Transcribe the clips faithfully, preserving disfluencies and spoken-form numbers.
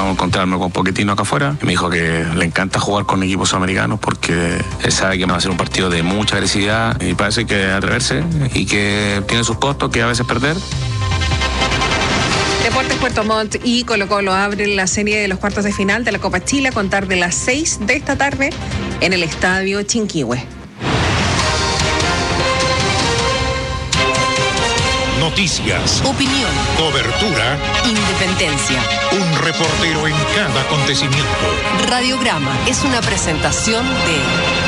vamos a encontrarnos con Pochettino acá afuera. Me dijo que le encanta jugar con equipos americanos porque él sabe que va a ser un partido de mucha agresividad y parece que atreverse y que tiene sus costos, que a veces perder. Deportes Puerto Montt y Colo Colo abren la serie de los cuartos de final de la Copa Chile a contar de las seis de esta tarde en el Estadio Chinquihue. Noticias, opinión, cobertura, independencia. Un reportero en cada acontecimiento. Radiograma es una presentación de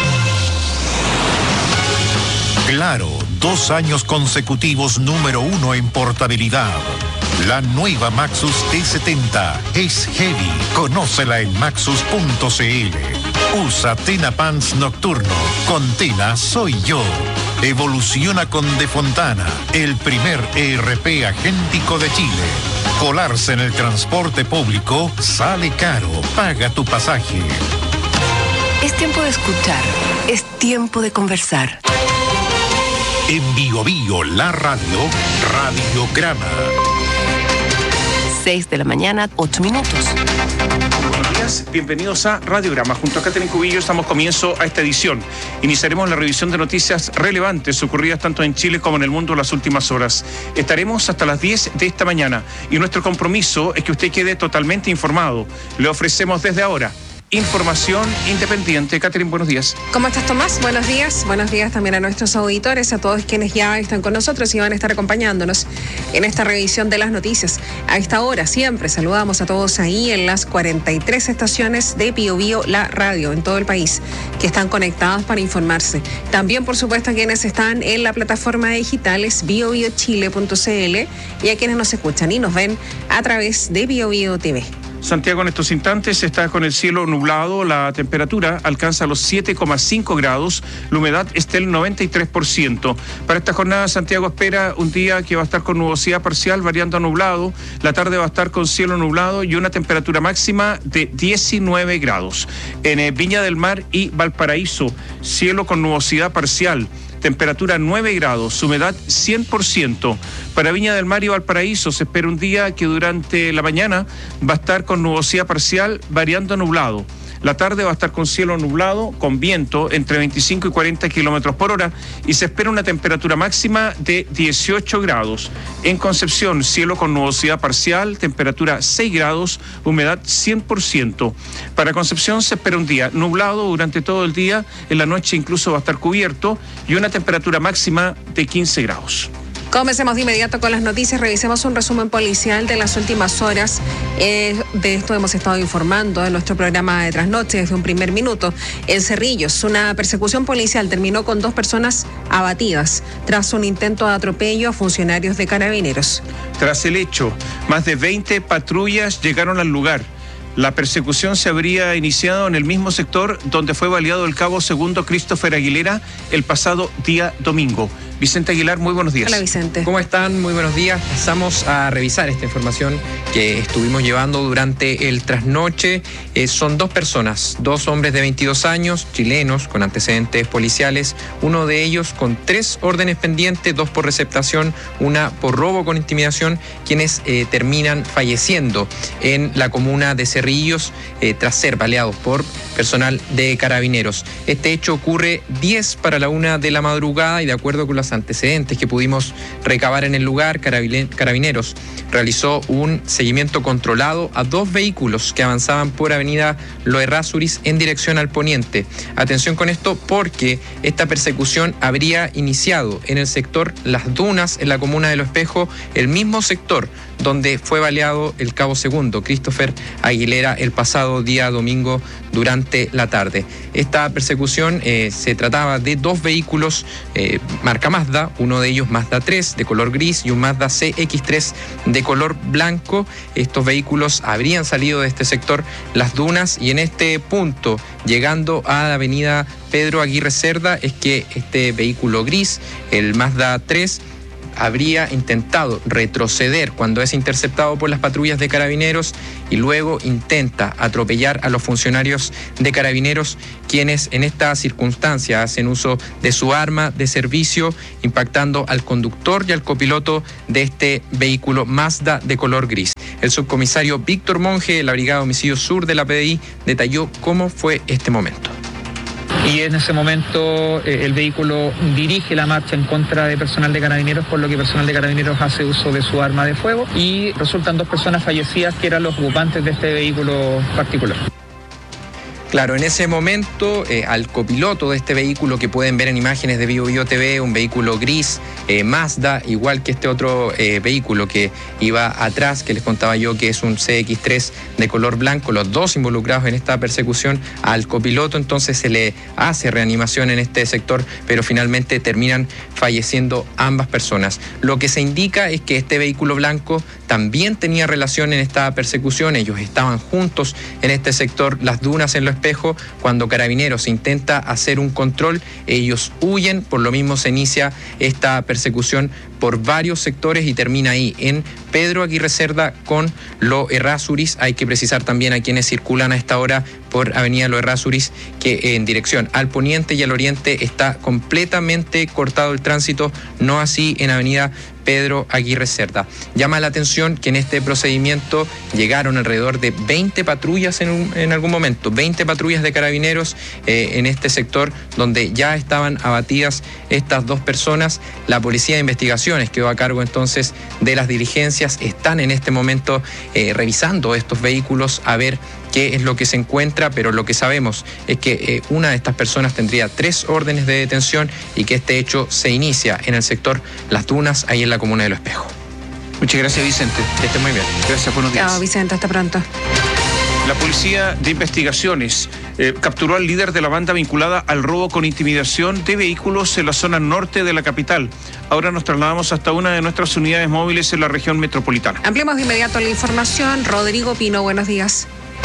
Claro, dos años consecutivos número uno en portabilidad. La nueva Maxus T setenta es heavy. Conócela en maxus punto c l. Usa Tena Pants Nocturno. Con Tena soy yo. Evoluciona con De Fontana, el primer E R P agéntico de Chile. Colarse en el transporte público sale caro. Paga tu pasaje. Es tiempo de escuchar. Es tiempo de conversar. En Bio Bio, la radio, Radiograma. seis de la mañana, ocho minutos. Buenos días, bienvenidos a Radiograma. Junto a Catherine Cubillo estamos comienzo a esta edición. Iniciaremos la revisión de noticias relevantes ocurridas tanto en Chile como en el mundo en las últimas horas. Estaremos hasta las diez de esta mañana y nuestro compromiso es que usted quede totalmente informado. Le ofrecemos desde ahora información independiente. Catherine, buenos días. ¿Cómo estás, Tomás? Buenos días. Buenos días también a nuestros auditores, a todos quienes ya están con nosotros y van a estar acompañándonos en esta revisión de las noticias. A esta hora siempre saludamos a todos ahí en las cuarenta y tres estaciones de Bio Bio, la radio, en todo el país, que están conectados para informarse. También, por supuesto, a quienes están en la plataforma digital es bio bio chile punto c l y a quienes nos escuchan y nos ven a través de Bio Bio T V. Santiago en estos instantes está con el cielo nublado, la temperatura alcanza los siete coma cinco grados, la humedad está el noventa y tres por ciento. Para esta jornada Santiago espera un día que va a estar con nubosidad parcial variando a nublado, la tarde va a estar con cielo nublado y una temperatura máxima de diecinueve grados. En eh, Viña del Mar y Valparaíso, cielo con nubosidad parcial. Temperatura nueve grados, humedad cien por ciento. Para Viña del Mar y Valparaíso se espera un día que durante la mañana va a estar con nubosidad parcial variando a nublado. La tarde va a estar con cielo nublado, con viento entre veinticinco y cuarenta kilómetros por hora y se espera una temperatura máxima de dieciocho grados. En Concepción, cielo con nubosidad parcial, temperatura seis grados, humedad cien por ciento. Para Concepción se espera un día nublado durante todo el día, en la noche incluso va a estar cubierto y una temperatura máxima de quince grados. Comencemos de inmediato con las noticias. Revisemos un resumen policial de las últimas horas. Eh, de esto hemos estado informando en nuestro programa de trasnoche desde un primer minuto. En Cerrillos, una persecución policial terminó con dos personas abatidas tras un intento de atropello a funcionarios de Carabineros. Tras el hecho, más de veinte patrullas llegaron al lugar. La persecución se habría iniciado en el mismo sector donde fue baleado el cabo segundo Christopher Aguilera el pasado día domingo. Vicente Aguilar, muy buenos días. Hola, Vicente. ¿Cómo están? Muy buenos días. Pasamos a revisar esta información que estuvimos llevando durante el trasnoche. Eh, son dos personas, dos hombres de veintidós años, chilenos, con antecedentes policiales, uno de ellos con tres órdenes pendientes, dos por receptación, una por robo con intimidación, quienes eh, terminan falleciendo en la comuna de Cerrillos eh, tras ser baleados por personal de Carabineros. Este hecho ocurre diez para la una de la madrugada y de acuerdo con las antecedentes que pudimos recabar en el lugar, Carabineros realizó un seguimiento controlado a dos vehículos que avanzaban por avenida Loerrázuriz en dirección al poniente. Atención con esto porque esta persecución habría iniciado en el sector Las Dunas, en la comuna de Lo Espejo, el mismo sector donde fue baleado el cabo segundo, Christopher Aguilera, el pasado día domingo durante la tarde. Esta persecución eh, se trataba de dos vehículos eh, marca Mazda, uno de ellos Mazda tres de color gris y un Mazda C X tres de color blanco. Estos vehículos habrían salido de este sector Las Dunas y en este punto, llegando a la avenida Pedro Aguirre Cerda, es que este vehículo gris, el Mazda tres, habría intentado retroceder cuando es interceptado por las patrullas de Carabineros y luego intenta atropellar a los funcionarios de Carabineros, quienes en esta circunstancia hacen uso de su arma de servicio, impactando al conductor y al copiloto de este vehículo Mazda de color gris. El subcomisario Víctor Monge, de la Brigada de Homicidios Sur de la P D I, detalló cómo fue este momento. Y en ese momento eh, el vehículo dirige la marcha en contra de personal de Carabineros, por lo que personal de Carabineros hace uso de su arma de fuego y resultan dos personas fallecidas que eran los ocupantes de este vehículo particular. Claro, en ese momento eh, al copiloto de este vehículo que pueden ver en imágenes de Bio Bio T V, un vehículo gris, eh, Mazda, igual que este otro eh, vehículo que iba atrás, que les contaba yo que es un C X tres de color blanco, los dos involucrados en esta persecución, al copiloto entonces se le hace reanimación en este sector, pero finalmente terminan falleciendo ambas personas. Lo que se indica es que este vehículo blanco también tenía relación en esta persecución, ellos estaban juntos en este sector, Las Dunas en los Espejo. Cuando Carabineros intenta hacer un control, ellos huyen, por lo mismo se inicia esta persecución por varios sectores y termina ahí en Pedro Aguirre Cerda con Lo Errázuriz. Hay que precisar también a quienes circulan a esta hora por Avenida Lo Errázuriz que en dirección al poniente y al oriente está completamente cortado el tránsito, no así en Avenida Pedro Aguirre Cerda. Llama la atención que en este procedimiento llegaron alrededor de veinte patrullas en, un, en algún momento, veinte patrullas de Carabineros eh, en este sector donde ya estaban abatidas estas dos personas. La Policía de Investigaciones quedó a cargo entonces de las diligencias, están en este momento eh, revisando estos vehículos a ver qué es lo que se encuentra, pero lo que sabemos es que eh, una de estas personas tendría tres órdenes de detención y que este hecho se inicia en el sector Las Dunas, ahí en la comuna de Lo Espejo. Muchas gracias, Vicente. Que esté muy bien. Gracias, buenos días. Chao, Vicente, hasta pronto. La Policía de Investigaciones eh, capturó al líder de la banda vinculada al robo con intimidación de vehículos en la zona norte de la capital. Ahora nos trasladamos hasta una de nuestras unidades móviles en la región metropolitana. Ampliamos de inmediato la información. Rodrigo Pino, buenos días.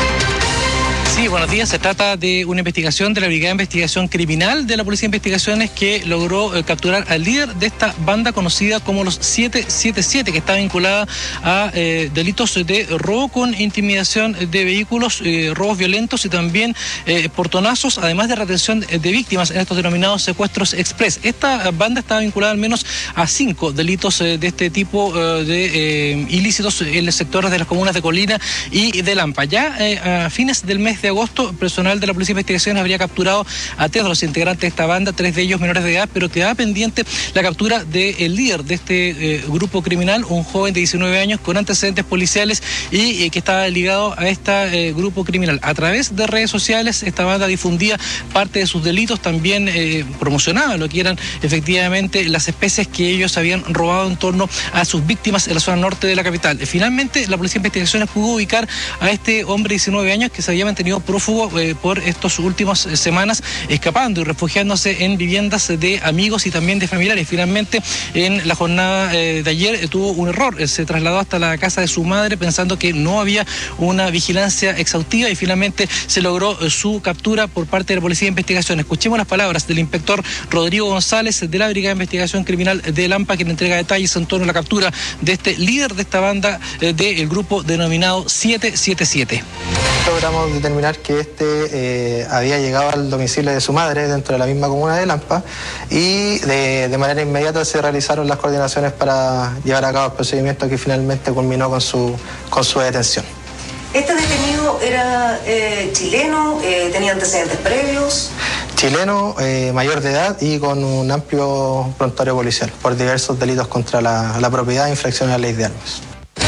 Sí, buenos días. Se trata de una investigación de la Brigada de Investigación Criminal de la Policía de Investigaciones que logró eh, capturar al líder de esta banda conocida como los siete siete siete, que está vinculada a eh, delitos de robo con intimidación de vehículos, eh, robos violentos y también eh, portonazos, además de retención de víctimas en estos denominados secuestros express. Esta banda está vinculada al menos a cinco delitos eh, de este tipo eh, de eh, ilícitos en los sectores de las comunas de Colina y de Lampa. Ya eh, a fines del mes de agosto, personal de la Policía de Investigaciones habría capturado a tres de los integrantes de esta banda, tres de ellos menores de edad, pero quedaba pendiente la captura del líder de este eh, grupo criminal, un joven de diecinueve años con antecedentes policiales y eh, que estaba ligado a este eh, grupo criminal. A través de redes sociales, esta banda difundía parte de sus delitos, también eh, promocionaba lo que eran efectivamente las especies que ellos habían robado en torno a sus víctimas en la zona norte de la capital. Finalmente, la Policía de Investigaciones pudo ubicar a este hombre de diecinueve años que se había mantenido prófugo eh, por estas últimas eh, semanas, escapando y refugiándose en viviendas de amigos y también de familiares. Finalmente, en la jornada eh, de ayer eh, tuvo un error, eh, se trasladó hasta la casa de su madre pensando que no había una vigilancia exhaustiva y finalmente se logró eh, su captura por parte de la Policía de Investigación. Escuchemos las palabras del inspector Rodrigo González de la Brigada de Investigación Criminal de Lampa, quien entrega detalles en torno a la captura de este líder de esta banda eh, del grupo denominado siete siete siete. Logramos determinar que este eh, había llegado al domicilio de su madre dentro de la misma comuna de Lampa y de, de manera inmediata se realizaron las coordinaciones para llevar a cabo el procedimiento que finalmente culminó con su, con su detención. ¿Este detenido era eh, chileno? Eh, ¿Tenía antecedentes previos? Chileno, eh, mayor de edad y con un amplio prontuario policial por diversos delitos contra la, la propiedad e infracciones a la ley de armas.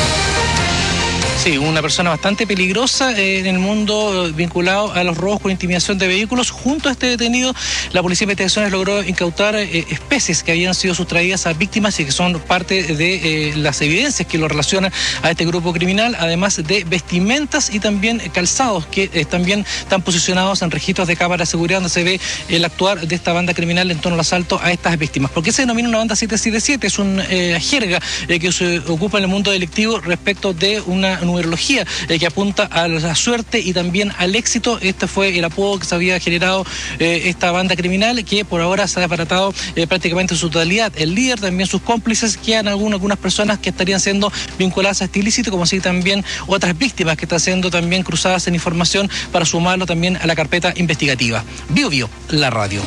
Sí, una persona bastante peligrosa en el mundo vinculado a los robos con intimidación de vehículos. Junto a este detenido, la Policía de Investigaciones logró incautar eh, especies que habían sido sustraídas a víctimas y que son parte de eh, las evidencias que lo relacionan a este grupo criminal, además de vestimentas y también calzados que eh, también están posicionados en registros de cámara de seguridad donde se ve el actuar de esta banda criminal en torno al asalto a estas víctimas. ¿Por qué se denomina una banda siete siete siete? Es una eh, jerga eh, que se ocupa en el mundo delictivo respecto de una numerología eh, que apunta a la suerte y también al éxito. Este fue el apodo que se había generado eh, esta banda criminal, que por ahora se ha desbaratado eh, prácticamente en su totalidad. El líder, también sus cómplices, quedan algunas, algunas personas que estarían siendo vinculadas a este ilícito, como así también otras víctimas que están siendo también cruzadas en información para sumarlo también a la carpeta investigativa. Bio Bio, la radio.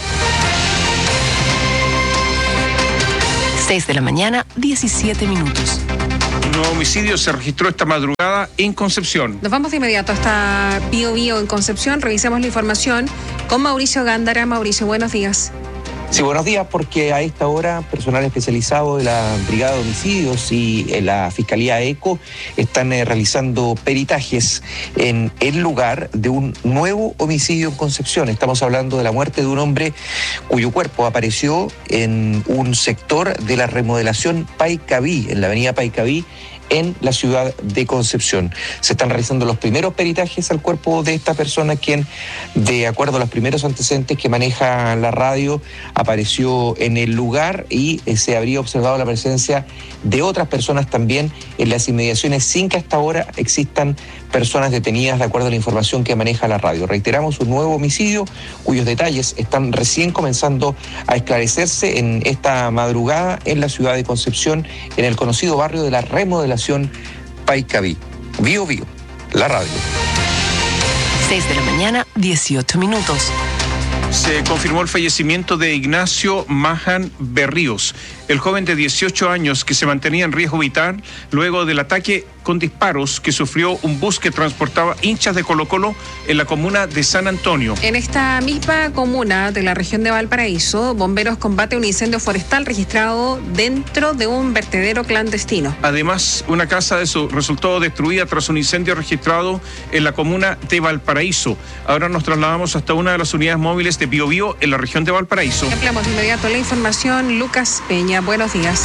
seis de la mañana, diecisiete minutos. Un nuevo homicidio se registró esta madrugada en Concepción. Nos vamos de inmediato hasta Bío Bío en Concepción. Revisemos la información con Mauricio Gándara. Mauricio, buenos días. Sí, buenos días, porque a esta hora personal especializado de la Brigada de Homicidios y la Fiscalía ECO están eh, realizando peritajes en el lugar de un nuevo homicidio en Concepción. Estamos hablando de la muerte de un hombre cuyo cuerpo apareció en un sector de la remodelación Paicaví, en la avenida Paicaví, en la ciudad de Concepción. Se están realizando los primeros peritajes al cuerpo de esta persona, quien, de acuerdo a los primeros antecedentes que maneja la radio, apareció en el lugar y eh, se habría observado la presencia de otras personas también en las inmediaciones, sin que hasta ahora existan personas detenidas, de acuerdo a la información que maneja la radio. Reiteramos, un nuevo homicidio cuyos detalles están recién comenzando a esclarecerse en esta madrugada en la ciudad de Concepción, en el conocido barrio de la remodelación Paicaví. Bío Bío, la radio. seis de la mañana, dieciocho minutos. Se confirmó el fallecimiento de Ignacio Mahan Berríos, el joven de dieciocho años que se mantenía en riesgo vital luego del ataque con disparos que sufrió un bus que transportaba hinchas de Colo-Colo en la comuna de San Antonio. En esta misma comuna de la región de Valparaíso, bomberos combate un incendio forestal registrado dentro de un vertedero clandestino. Además, una casa de su resultó destruida tras un incendio registrado en la comuna de Valparaíso. Ahora nos trasladamos hasta una de las unidades móviles de Bío Bío en la región de Valparaíso. Ampliamos de inmediato la información. Lucas Peña, buenos días.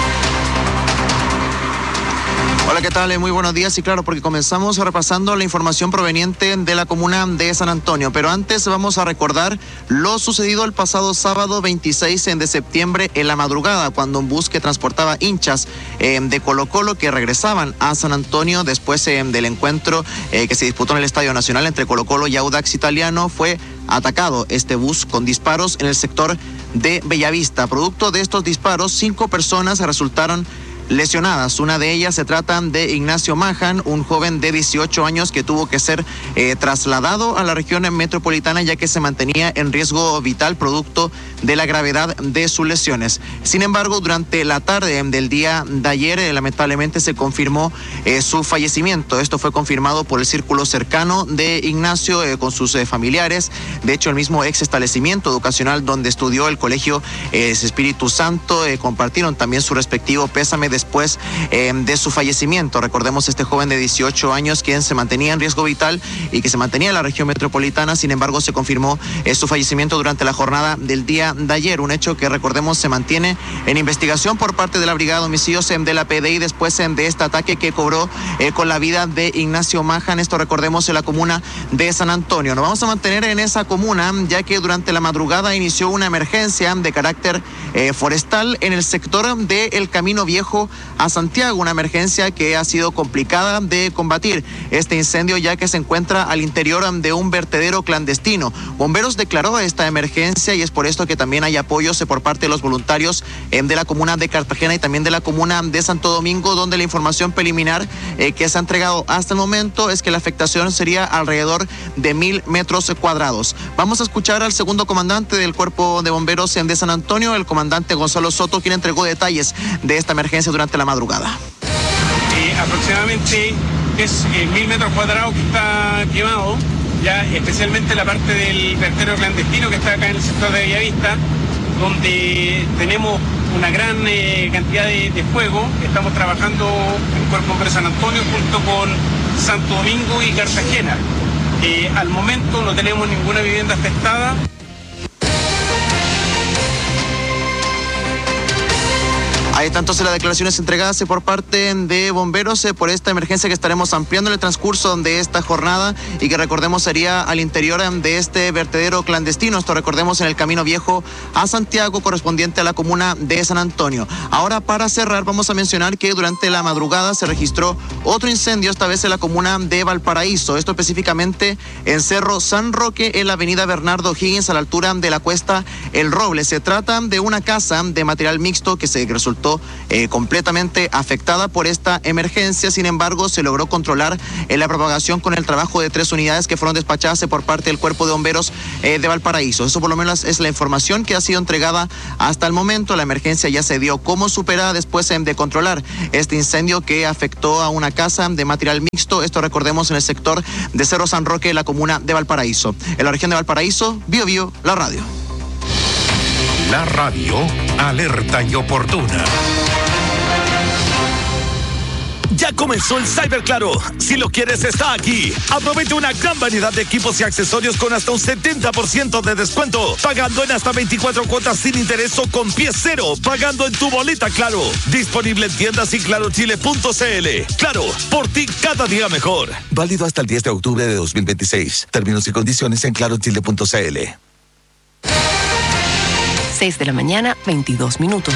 Hola, ¿qué tal? Muy buenos días. Y claro, porque comenzamos repasando la información proveniente de la comuna de San Antonio. Pero antes vamos a recordar lo sucedido el pasado sábado veintiséis de septiembre en la madrugada, cuando un bus que transportaba hinchas eh, de Colo-Colo que regresaban a San Antonio después eh, del encuentro eh, que se disputó en el Estadio Nacional entre Colo-Colo y Audax Italiano, fue atacado este bus con disparos en el sector de Bellavista. Producto de estos disparos, cinco personas resultaron lesionadas. Una de ellas se trata de Ignacio Mahan, un joven de dieciocho años que tuvo que ser eh, trasladado a la región metropolitana, ya que se mantenía en riesgo vital producto de la gravedad de sus lesiones. Sin embargo, durante la tarde del día de ayer, eh, lamentablemente se confirmó eh, su fallecimiento. Esto fue confirmado por el círculo cercano de Ignacio eh, con sus eh, familiares. De hecho, el mismo ex establecimiento educacional donde estudió el colegio eh, Espíritu Santo eh, compartieron también su respectivo pésame después eh, de su fallecimiento. Recordemos, este joven de dieciocho años, quien se mantenía en riesgo vital y que se mantenía en la región metropolitana. Sin embargo, se confirmó eh, su fallecimiento durante la jornada del día de ayer, un hecho que, recordemos, se mantiene en investigación por parte de la Brigada de Homicidios eh, de la P D I después eh, de este ataque que cobró eh, con la vida de Ignacio Mahan. Esto, recordemos, en la comuna de San Antonio. Nos vamos a mantener en esa comuna, ya que durante la madrugada inició una emergencia de carácter eh, forestal en el sector del Camino Viejo a Santiago, una emergencia que ha sido complicada de combatir este incendio, ya que se encuentra al interior de un vertedero clandestino. Bomberos declaró esta emergencia y es por esto que también hay apoyos por parte de los voluntarios de la comuna de Cartagena y también de la comuna de Santo Domingo, donde la información preliminar eh, que se ha entregado hasta el momento es que la afectación sería alrededor de mil metros cuadrados. Vamos a escuchar al segundo comandante del Cuerpo de Bomberos de San Antonio, el comandante Gonzalo Soto, quien entregó detalles de esta emergencia durante la madrugada. Eh, aproximadamente es eh, mil metros cuadrados que está quemado, ya especialmente la parte del vertedero clandestino que está acá en el sector de Bellavista, donde tenemos una gran eh, cantidad de, de fuego. Estamos trabajando en el Cuerpo de Bomberos de San Antonio junto con Santo Domingo y Cartagena. Eh, al momento no tenemos ninguna vivienda afectada. Ahí están entonces las declaraciones entregadas por parte de bomberos por esta emergencia que estaremos ampliando en el transcurso de esta jornada y que, recordemos, sería al interior de este vertedero clandestino. Esto, recordemos, en el Camino Viejo a Santiago, correspondiente a la comuna de San Antonio. Ahora, para cerrar, vamos a mencionar que durante la madrugada se registró otro incendio, esta vez en la comuna de Valparaíso. Esto específicamente en Cerro San Roque, en la avenida Bernardo Higgins, a la altura de la cuesta El Roble. Se trata de una casa de material mixto que se resultó quedó eh, completamente afectada por esta emergencia. Sin embargo, se logró controlar eh, la propagación con el trabajo de tres unidades que fueron despachadas por parte del Cuerpo de Bomberos eh, de Valparaíso. Eso por lo menos es la información que ha sido entregada hasta el momento. La emergencia ya se dio como superada después eh, de controlar este incendio que afectó a una casa de material mixto. Esto recordemos en el sector de Cerro San Roque, la comuna de Valparaíso. En la región de Valparaíso, Bio Bio, la radio. La radio, alerta y oportuna. Ya comenzó el Cyber Claro. Si lo quieres, está aquí. Aprovecha una gran variedad de equipos y accesorios con hasta un setenta por ciento de descuento. Pagando en hasta veinticuatro cuotas sin interés o con pie cero. Pagando en tu boleta Claro. Disponible en tiendas y claro chile punto c l. Claro, por ti cada día mejor. Válido hasta el diez de octubre de dos mil veintiséis. Términos y condiciones en claro chile punto c l. seis de la mañana, veintidós minutos.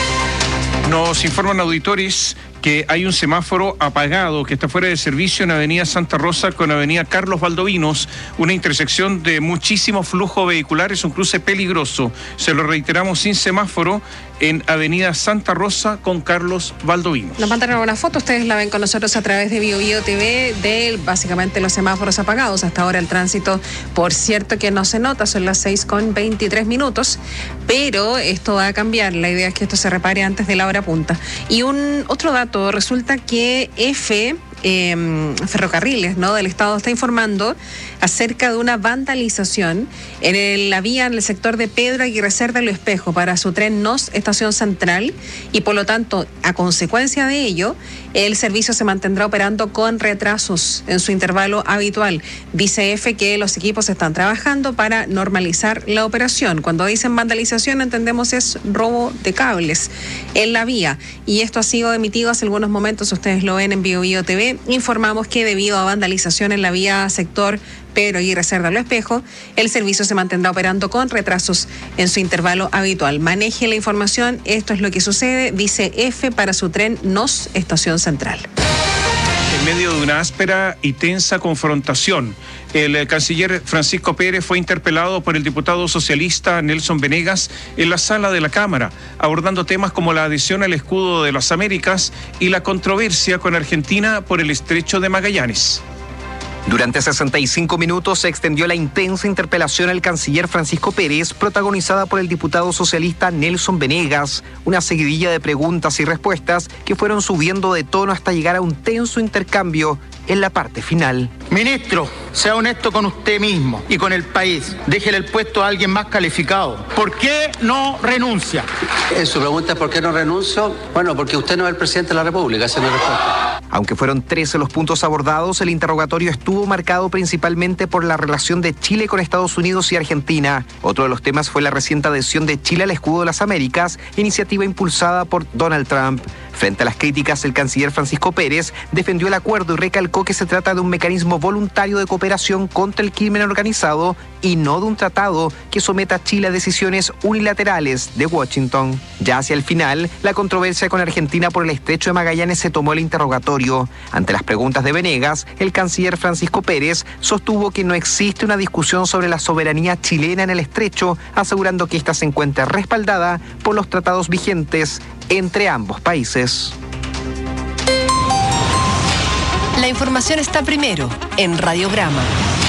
Nos informan auditores que hay un semáforo apagado que está fuera de servicio en Avenida Santa Rosa con Avenida Carlos Valdovinos, una intersección de muchísimo flujo vehicular, es un cruce peligroso. Se lo reiteramos, sin semáforo en Avenida Santa Rosa con Carlos Valdovinos. Nos mandaron una foto, ustedes la ven con nosotros a través de Bio Bio T V, de básicamente los semáforos apagados. Hasta ahora el tránsito, por cierto que no se nota, son las seis con veintitrés minutos, pero esto va a cambiar. La idea es que esto se repare antes de la hora punta. Y un otro dato, resulta que F, eh, Ferrocarriles, ¿no?, del Estado está informando acerca de una vandalización en el, la vía en el sector de Pedro Aguirre Cerda Lo Espejo para su tren N O S Estación Central, y por lo tanto, a consecuencia de ello, el servicio se mantendrá operando con retrasos en su intervalo habitual. Dice F que los equipos están trabajando para normalizar la operación. Cuando dicen vandalización, entendemos es robo de cables en la vía, y esto ha sido emitido hace algunos momentos, ustedes lo ven en Bio Bio T V. Informamos que debido a vandalización en la vía sector Pedro Aguirre Cerda Lo Espejo, el servicio se mantendrá operando con retrasos en su intervalo habitual. Maneje la información, esto es lo que sucede, dice F para su tren N O S Estación Central. En medio de una áspera y tensa confrontación, el canciller Francisco Pérez fue interpelado por el diputado socialista Nelson Venegas en la sala de la Cámara, abordando temas como la adhesión al escudo de las Américas y la controversia con Argentina por el estrecho de Magallanes. Durante sesenta y cinco minutos se extendió la intensa interpelación al canciller Francisco Pérez, protagonizada por el diputado socialista Nelson Venegas, una seguidilla de preguntas y respuestas que fueron subiendo de tono hasta llegar a un tenso intercambio en la parte final. Ministro, sea honesto con usted mismo y con el país. Déjele el puesto a alguien más calificado. ¿Por qué no renuncia? Eh, su pregunta es ¿por qué no renuncio? Bueno, porque usted no es el presidente de la República, esa es mi respuesta. Aunque fueron trece los puntos abordados, el interrogatorio estuvo marcado principalmente por la relación de Chile con Estados Unidos y Argentina. Otro de los temas fue la reciente adhesión de Chile al escudo de las Américas, iniciativa impulsada por Donald Trump. Frente a las críticas, el canciller Francisco Pérez defendió el acuerdo y recalcó que se trata de un mecanismo voluntario de cooperación contra el crimen organizado y no de un tratado que someta a Chile a decisiones unilaterales de Washington. Ya hacia el final, la controversia con Argentina por el estrecho de Magallanes se tomó el interrogatorio. Ante las preguntas de Venegas, el canciller Francisco Pérez sostuvo que no existe una discusión sobre la soberanía chilena en el estrecho, asegurando que ésta se encuentra respaldada por los tratados vigentes entre ambos países. La información está primero en Radiograma.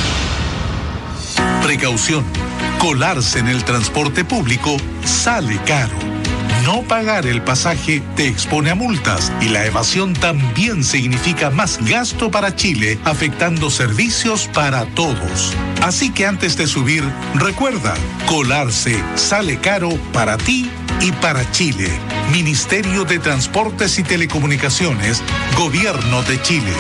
Precaución. Colarse en el transporte público sale caro. No pagar el pasaje te expone a multas y la evasión también significa más gasto para Chile, afectando servicios para todos. Así que antes de subir, recuerda, colarse sale caro para ti y para Chile. Ministerio de Transportes y Telecomunicaciones, Gobierno de Chile.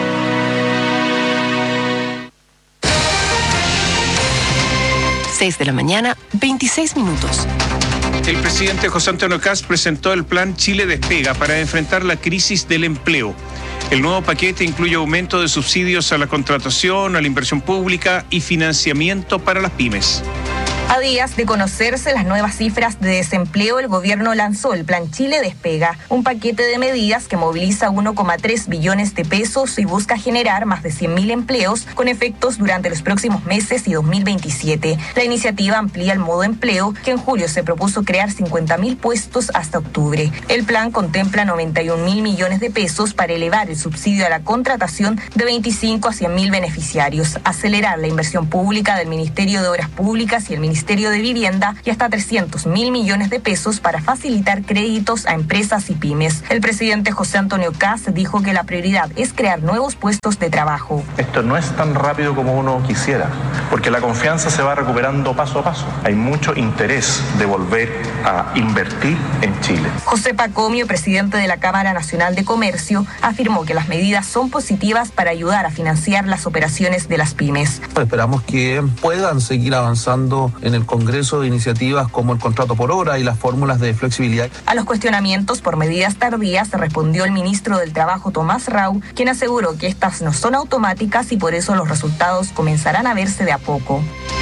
seis de la mañana, veintiséis minutos. El presidente José Antonio Kast presentó el plan Chile Despega para enfrentar la crisis del empleo. El nuevo paquete incluye aumento de subsidios a la contratación, a la inversión pública y financiamiento para las pymes. A días de conocerse las nuevas cifras de desempleo, el gobierno lanzó el Plan Chile Despega, un paquete de medidas que moviliza uno coma tres billones de pesos y busca generar más de cien mil empleos con efectos durante los próximos meses y dos mil veintisiete. La iniciativa amplía el modo empleo, que en julio se propuso crear cincuenta mil puestos hasta octubre. El plan contempla noventa y un mil millones de pesos para elevar el subsidio a la contratación de veinticinco a cien mil beneficiarios, acelerar la inversión pública del Ministerio de Obras Públicas y el Ministerio Ministerio de Vivienda y hasta trescientos mil millones de pesos para facilitar créditos a empresas y pymes. El presidente José Antonio Kast dijo que la prioridad es crear nuevos puestos de trabajo. Esto no es tan rápido como uno quisiera, porque la confianza se va recuperando paso a paso. Hay mucho interés de volver a invertir en Chile. José Pacomio, presidente de la Cámara Nacional de Comercio, afirmó que las medidas son positivas para ayudar a financiar las operaciones de las pymes. Esperamos que puedan seguir avanzando en el Congreso de iniciativas como el contrato por hora y las fórmulas de flexibilidad. A los cuestionamientos por medidas tardías respondió el ministro del Trabajo, Tomás Rau, quien aseguró que estas no son automáticas y por eso los resultados comenzarán a verse de a poco.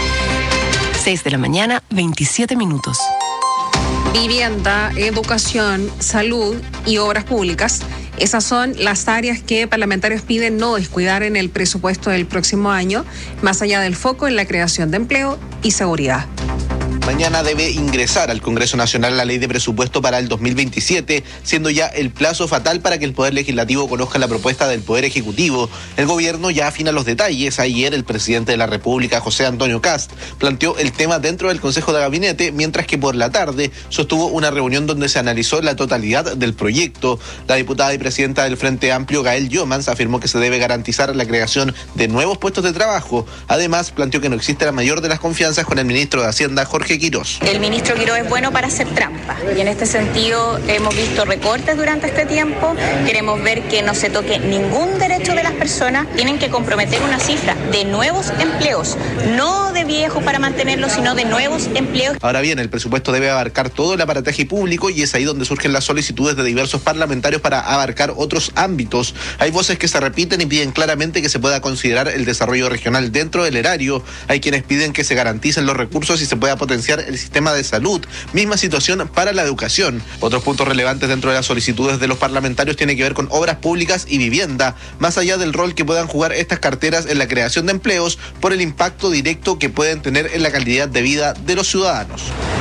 seis de la mañana, veintisiete minutos. Vivienda, educación, salud y obras públicas. Esas son las áreas que parlamentarios piden no descuidar en el presupuesto del próximo año, más allá del foco en la creación de empleo y seguridad. Mañana debe ingresar al Congreso Nacional la ley de presupuesto para el dos mil veintisiete, siendo ya el plazo fatal para que el Poder Legislativo conozca la propuesta del Poder Ejecutivo. El gobierno ya afina los detalles. Ayer el presidente de la República, José Antonio Kast, planteó el tema dentro del Consejo de Gabinete, mientras que por la tarde sostuvo una reunión donde se analizó la totalidad del proyecto. La diputada y presidenta del Frente Amplio, Gael Yomans, afirmó que se debe garantizar la creación de nuevos puestos de trabajo. Además, planteó que no existe la mayor de las confianzas con el ministro de Hacienda, Jorge Quirós. El ministro Quirós es bueno para hacer trampa y en este sentido hemos visto recortes durante este tiempo. Queremos ver que no se toque ningún derecho de las personas. Tienen que comprometer una cifra de nuevos empleos, no de viejos para mantenerlos, sino de nuevos empleos. Ahora bien, el presupuesto debe abarcar todo el aparataje público y es ahí donde surgen las solicitudes de diversos parlamentarios para abarcar otros ámbitos. Hay voces que se repiten y piden claramente que se pueda considerar el desarrollo regional dentro del erario. Hay quienes piden que se garanticen los recursos y se pueda potenciar el sistema de salud. Misma situación para la educación. Otros puntos relevantes dentro de las solicitudes de los parlamentarios tienen que ver con obras públicas y vivienda, más allá del rol que puedan jugar estas carteras en la creación de empleos por el impacto directo que pueden tener en la calidad de vida de los ciudadanos.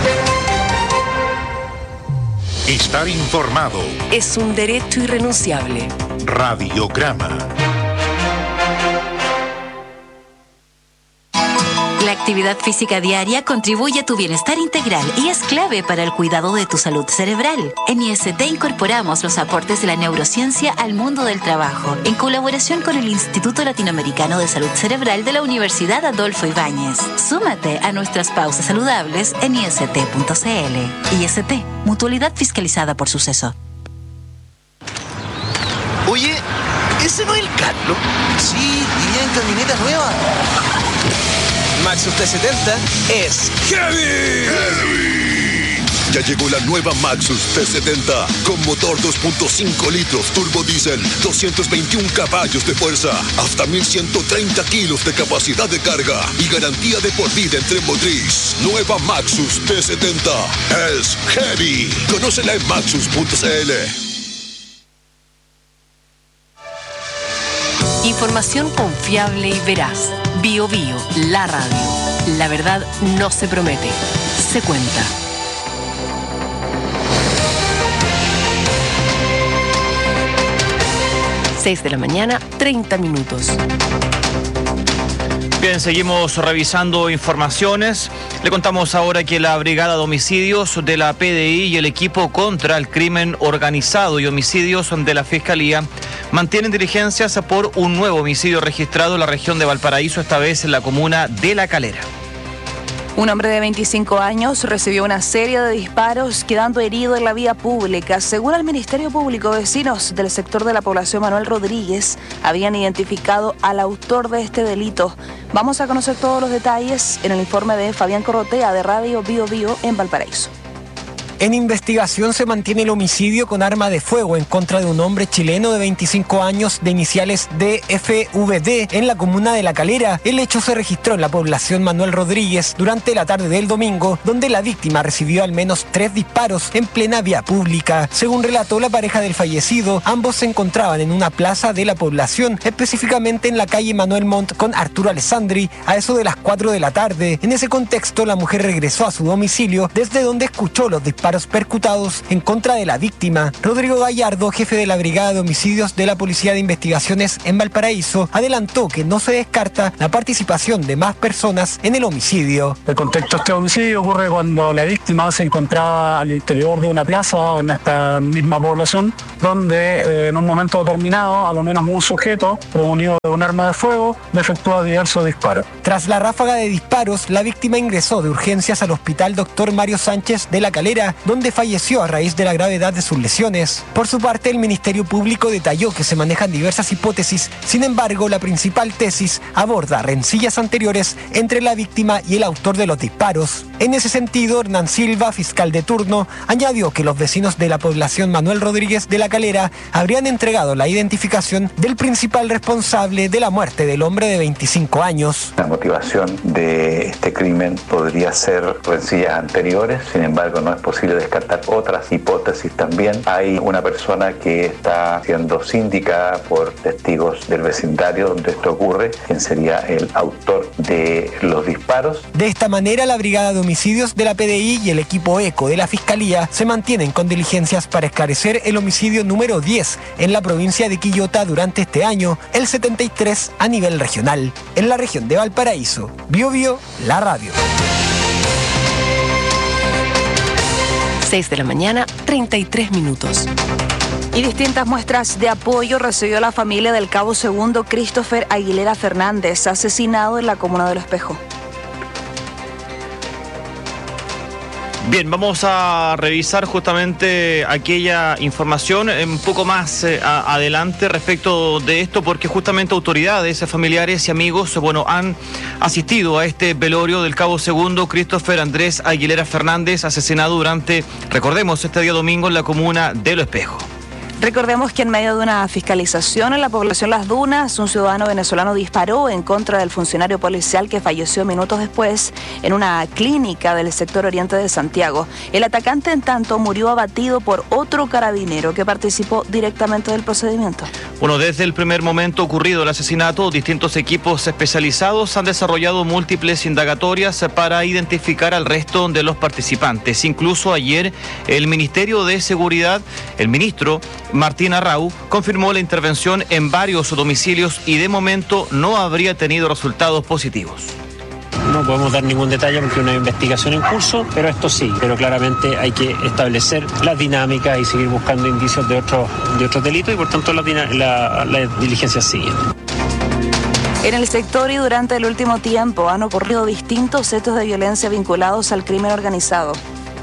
Estar informado es un derecho irrenunciable. Radiograma. La actividad física diaria contribuye a tu bienestar integral y es clave para el cuidado de tu salud cerebral. En I S T incorporamos los aportes de la neurociencia al mundo del trabajo, en colaboración con el Instituto Latinoamericano de Salud Cerebral de la Universidad Adolfo Ibáñez. Súmate a nuestras pausas saludables en I S T punto C L. I S T, mutualidad fiscalizada por Suceso. Oye, ¿ese no es el Carlos? Sí, iría en camioneta nueva. Maxus T setenta es heavy. Heavy. Ya llegó la nueva Maxus T setenta con motor dos punto cinco litros turbo diésel, doscientos veintiún caballos de fuerza, hasta mil ciento treinta kilos de capacidad de carga y garantía de por vida en tren motriz. Nueva Maxus T setenta es heavy. Conócela en maxus punto C L. Información confiable y veraz. Bio Bio, la radio. La verdad no se promete, se cuenta. seis de la mañana, treinta minutos. Bien, seguimos revisando informaciones. Le contamos ahora que la Brigada de Homicidios de la P D I y el equipo contra el crimen organizado y homicidios de la Fiscalía mantienen diligencias por un nuevo homicidio registrado en la región de Valparaíso, esta vez en la comuna de La Calera. Un hombre de veinticinco años recibió una serie de disparos, quedando herido en la vía pública. Según el Ministerio Público, vecinos del sector de la población Manuel Rodríguez habían identificado al autor de este delito. Vamos a conocer todos los detalles en el informe de Fabián Corrotea de Radio Bio Bio en Valparaíso. En investigación se mantiene el homicidio con arma de fuego en contra de un hombre chileno de veinticinco años de iniciales D F V D en la comuna de La Calera. El hecho se registró en la población Manuel Rodríguez durante la tarde del domingo, donde la víctima recibió al menos tres disparos en plena vía pública. Según relató la pareja del fallecido, ambos se encontraban en una plaza de la población, específicamente en la calle Manuel Montt con Arturo Alessandri, a eso de las cuatro de la tarde. En ese contexto, la mujer regresó a su domicilio, desde donde escuchó los disparos percutados en contra de la víctima. Rodrigo Gallardo, jefe de la Brigada de Homicidios de la Policía de Investigaciones en Valparaíso, adelantó que no se descarta la participación de más personas en el homicidio. El contexto de este homicidio ocurre cuando la víctima se encontraba al interior de una plaza en esta misma población, donde eh, en un momento determinado, a lo menos un sujeto, munido de un arma de fuego, le efectúa diversos disparos. Tras la ráfaga de disparos, la víctima ingresó de urgencias al Hospital Doctor Mario Sánchez de La Calera, donde falleció a raíz de la gravedad de sus lesiones. Por su parte, el Ministerio Público detalló que se manejan diversas hipótesis. Sin embargo, la principal tesis aborda rencillas anteriores entre la víctima y el autor de los disparos. En ese sentido, Hernán Silva, fiscal de turno, añadió que los vecinos de la población Manuel Rodríguez de La Calera habrían entregado la identificación del principal responsable de la muerte del hombre de veinticinco años. La motivación de este crimen podría ser rencillas anteriores, sin embargo no es posible descartar otras hipótesis también. Hay una persona que está siendo sindicada por testigos del vecindario donde esto ocurre, quien sería el autor de los disparos. De esta manera, la Brigada de Homicidios de la P D I y el equipo ECO de la Fiscalía se mantienen con diligencias para esclarecer el homicidio número diez en la provincia de Quillota durante este año, el setenta y tres a nivel regional. En la región de Valparaíso, Bio Bio, la radio. seis de la mañana, treinta y tres minutos. Y distintas muestras de apoyo recibió la familia del cabo segundo Christopher Aguilera Fernández, asesinado en la comuna de Los Espejos. Bien, vamos a revisar justamente aquella información un poco más eh, a, adelante respecto de esto, porque justamente autoridades, familiares y amigos, bueno, han asistido a este velorio del cabo segundo Christopher Andrés Aguilera Fernández, asesinado durante, recordemos, este día domingo en la comuna de Los Espejos. Recordemos que en medio de una fiscalización en la población Las Dunas, un ciudadano venezolano disparó en contra del funcionario policial que falleció minutos después en una clínica del sector oriente de Santiago. El atacante, en tanto, murió abatido por otro carabinero que participó directamente del procedimiento. Bueno, desde el primer momento ocurrido el asesinato, distintos equipos especializados han desarrollado múltiples indagatorias para identificar al resto de los participantes. Incluso ayer el Ministerio de Seguridad, el ministro Martín Arrau, confirmó la intervención en varios domicilios y de momento no habría tenido resultados positivos. No podemos dar ningún detalle porque hay una investigación en curso, pero esto sí, pero claramente hay que establecer las dinámicas y seguir buscando indicios de otros de otros delitos y por tanto las la, la diligencias siguen. En el sector y durante el último tiempo han ocurrido distintos hechos de violencia vinculados al crimen organizado.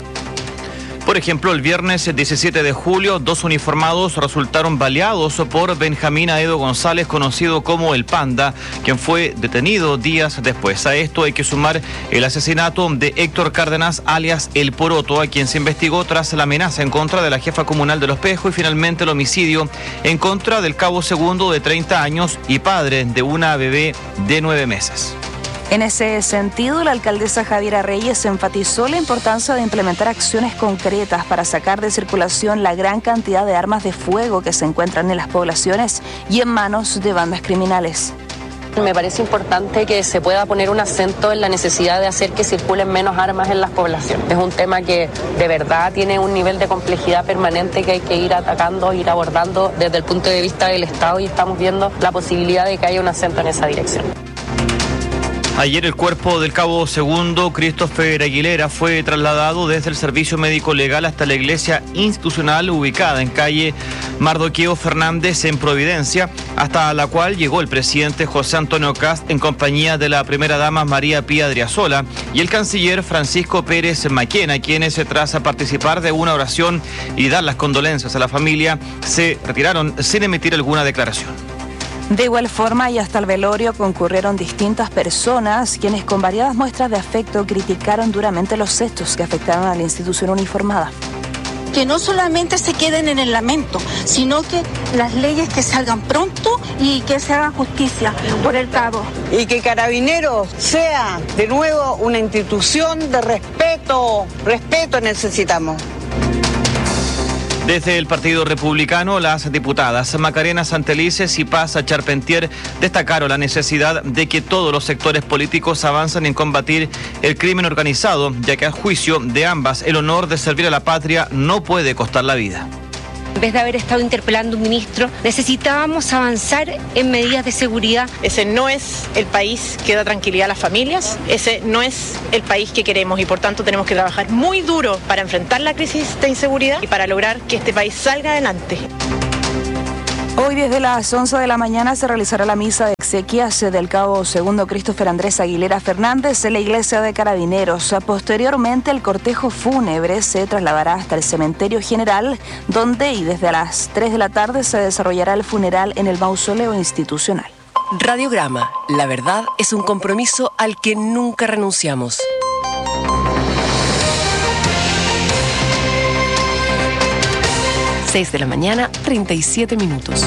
Por ejemplo, el viernes diecisiete de julio, dos uniformados resultaron baleados por Benjamín Aedo González, conocido como El Panda, quien fue detenido días después. A esto hay que sumar el asesinato de Héctor Cárdenas, alias El Poroto, a quien se investigó tras la amenaza en contra de la jefa comunal de Los Espejos, y finalmente el homicidio en contra del cabo segundo de treinta años y padre de una bebé de nueve meses. En ese sentido, la alcaldesa Javiera Reyes enfatizó la importancia de implementar acciones concretas para sacar de circulación la gran cantidad de armas de fuego que se encuentran en las poblaciones y en manos de bandas criminales. Me parece importante que se pueda poner un acento en la necesidad de hacer que circulen menos armas en las poblaciones. Es un tema que de verdad tiene un nivel de complejidad permanente que hay que ir atacando, ir abordando desde el punto de vista del Estado, y estamos viendo la posibilidad de que haya un acento en esa dirección. Ayer el cuerpo del cabo segundo Christopher Aguilera fue trasladado desde el servicio médico legal hasta la iglesia institucional ubicada en calle Mardoqueo Fernández en Providencia, hasta la cual llegó el presidente José Antonio Kast en compañía de la primera dama María Pía Adriasola y el canciller Francisco Pérez Maquena, quienes tras participar de una oración y dar las condolencias a la familia se retiraron sin emitir alguna declaración. De igual forma y hasta el velorio concurrieron distintas personas, quienes con variadas muestras de afecto criticaron duramente los hechos que afectaron a la institución uniformada. Que no solamente se queden en el lamento, sino que las leyes que salgan pronto y que se haga justicia por el cabo. Y que Carabineros sea de nuevo una institución de respeto, respeto necesitamos. Desde el Partido Republicano, las diputadas Macarena Santelices y Paz Charpentier destacaron la necesidad de que todos los sectores políticos avancen en combatir el crimen organizado, ya que a juicio de ambas el honor de servir a la patria no puede costar la vida. En vez de haber estado interpelando a un ministro, necesitábamos avanzar en medidas de seguridad. Ese no es el país que da tranquilidad a las familias, ese no es el país que queremos y por tanto tenemos que trabajar muy duro para enfrentar la crisis de inseguridad y para lograr que este país salga adelante. Hoy desde las once de la mañana se realizará la misa de exequias del cabo segundo Christopher Andrés Aguilera Fernández en la iglesia de Carabineros. Posteriormente el cortejo fúnebre se trasladará hasta el cementerio general, donde y desde las tres de la tarde se desarrollará el funeral en el mausoleo institucional. Radiograma, la verdad es un compromiso al que nunca renunciamos. seis de la mañana, treinta y siete minutos.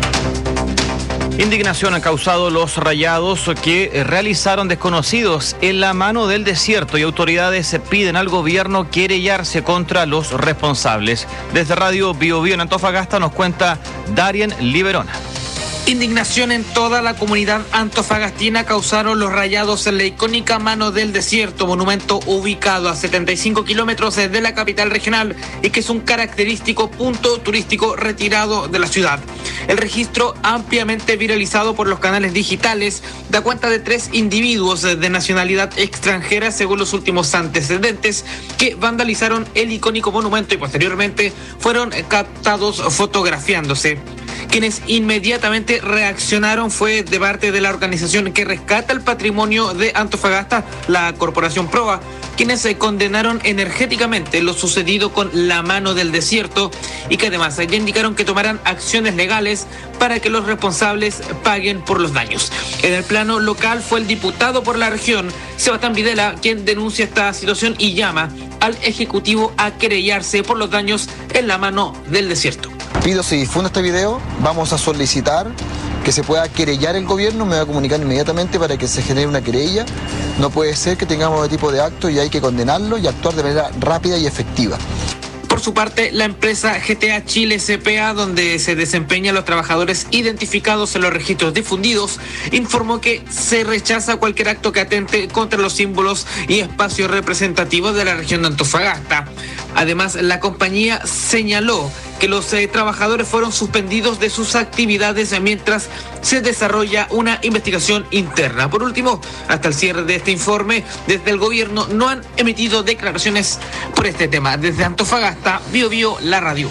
Indignación han causado los rayados que realizaron desconocidos en la mano del desierto y autoridades piden al gobierno querellarse contra los responsables. Desde Radio Bio Bio en Antofagasta nos cuenta Darien Liberona. Indignación en toda la comunidad antofagastina causaron los rayados en la icónica Mano del Desierto, monumento ubicado a setenta y cinco kilómetros de la capital regional y que es un característico punto turístico retirado de la ciudad. El registro, ampliamente viralizado por los canales digitales, da cuenta de tres individuos de nacionalidad extranjera según los últimos antecedentes que vandalizaron el icónico monumento y posteriormente fueron captados fotografiándose. Quienes inmediatamente reaccionaron fue de parte de la organización que rescata el patrimonio de Antofagasta, la Corporación Proa, quienes se condenaron energéticamente lo sucedido con la Mano del Desierto y que además ya indicaron que tomarán acciones legales para que los responsables paguen por los daños. En el plano local fue el diputado por la región, Sebastián Videla, quien denuncia esta situación y llama al Ejecutivo a querellarse por los daños en la Mano del Desierto. Pido se difunda este video, vamos a solicitar que se pueda querellar el gobierno, me voy a comunicar inmediatamente para que se genere una querella. No puede ser que tengamos este tipo de actos y hay que condenarlo y actuar de manera rápida y efectiva. Por su parte, la empresa G T A Chile C P A, donde se desempeñan los trabajadores identificados en los registros difundidos, informó que se rechaza cualquier acto que atente contra los símbolos y espacios representativos de la región de Antofagasta. Además, la compañía señaló que los eh, trabajadores fueron suspendidos de sus actividades mientras se desarrolla una investigación interna. Por último, hasta el cierre de este informe, desde el gobierno no han emitido declaraciones por este tema. Desde Antofagasta, Bio Bio, la radio.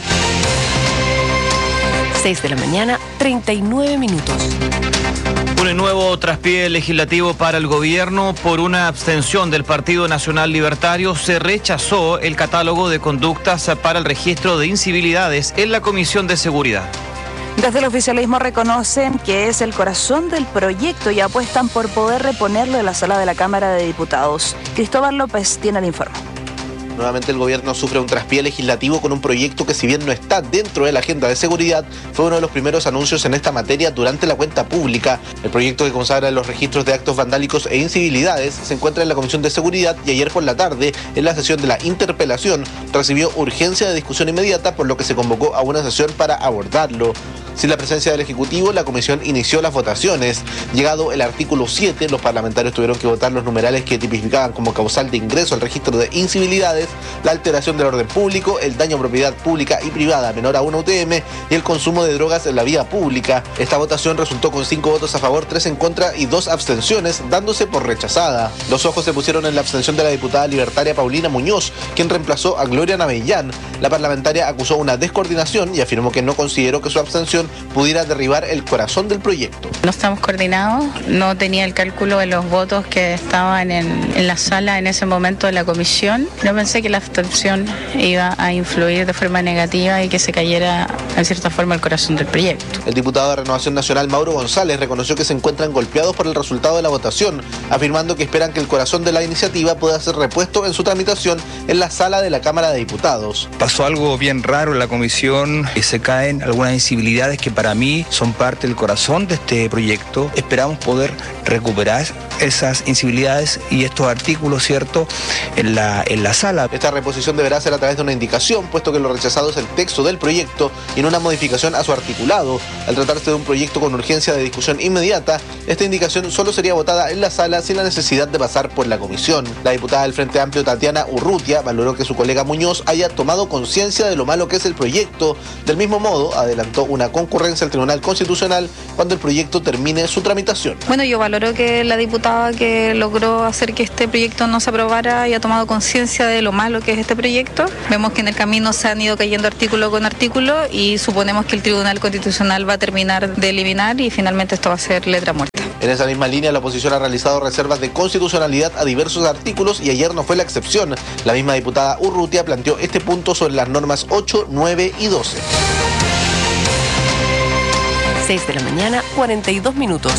seis de la mañana, treinta y nueve minutos. Un nuevo traspié legislativo para el gobierno por una abstención del Partido Nacional Libertario. Se rechazó el catálogo de conductas para el registro de incivilidades en la Comisión de Seguridad. Desde el oficialismo reconocen que es el corazón del proyecto y apuestan por poder reponerlo en la sala de la Cámara de Diputados. Cristóbal López tiene el informe. Nuevamente el gobierno sufre un traspié legislativo con un proyecto que, si bien no está dentro de la agenda de seguridad, fue uno de los primeros anuncios en esta materia durante la cuenta pública. El proyecto que consagra los registros de actos vandálicos e incivilidades se encuentra en la Comisión de Seguridad y ayer por la tarde, en la sesión de la interpelación, recibió urgencia de discusión inmediata, por lo que se convocó a una sesión para abordarlo. Sin la presencia del Ejecutivo, la comisión inició las votaciones. Llegado el artículo siete, los parlamentarios tuvieron que votar los numerales que tipificaban como causal de ingreso al registro de incivilidades, la alteración del orden público, el daño a propiedad pública y privada menor a una U T M y el consumo de drogas en la vía pública. Esta votación resultó con cinco votos a favor, tres en contra y dos abstenciones, dándose por rechazada. Los ojos se pusieron en la abstención de la diputada libertaria Paulina Muñoz, quien reemplazó a Gloria Navellán. La parlamentaria acusó una descoordinación y afirmó que no consideró que su abstención pudiera derribar el corazón del proyecto. No estamos coordinados, no tenía el cálculo de los votos que estaban en, en la sala en ese momento de la comisión. No pensé que la abstención iba a influir de forma negativa y que se cayera en cierta forma, el corazón del proyecto. El diputado de Renovación Nacional, Mauro González, reconoció que se encuentran golpeados por el resultado de la votación, afirmando que esperan que el corazón de la iniciativa pueda ser repuesto en su tramitación en la sala de la Cámara de Diputados. Pasó algo bien raro en la comisión, y se caen algunas sensibilidades que para mí son parte del corazón de este proyecto. Esperamos poder recuperar esas sensibilidades y estos artículos, ¿cierto?, en la, en la sala. Esta reposición deberá ser a través de una indicación, puesto que lo rechazado es el texto del proyecto y no una modificación a su articulado. Al tratarse de un proyecto con urgencia de discusión inmediata, esta indicación solo sería votada en la sala sin la necesidad de pasar por la comisión. La diputada del Frente Amplio, Tatiana Urrutia, valoró que su colega Muñoz haya tomado conciencia de lo malo que es el proyecto. Del mismo modo, adelantó una concurrencia al Tribunal Constitucional cuando el proyecto termine su tramitación. Bueno, yo valoro que la diputada que logró hacer que este proyecto no se aprobara haya tomado conciencia de lo malo que es este proyecto. Vemos que en el camino se han ido cayendo artículo con artículo y suponemos que el Tribunal Constitucional va a terminar de eliminar y finalmente esto va a ser letra muerta. En esa misma línea, la oposición ha realizado reservas de constitucionalidad a diversos artículos y ayer no fue la excepción. La misma diputada Urrutia planteó este punto sobre las normas ocho, nueve y doce. seis de la mañana, cuarenta y dos minutos.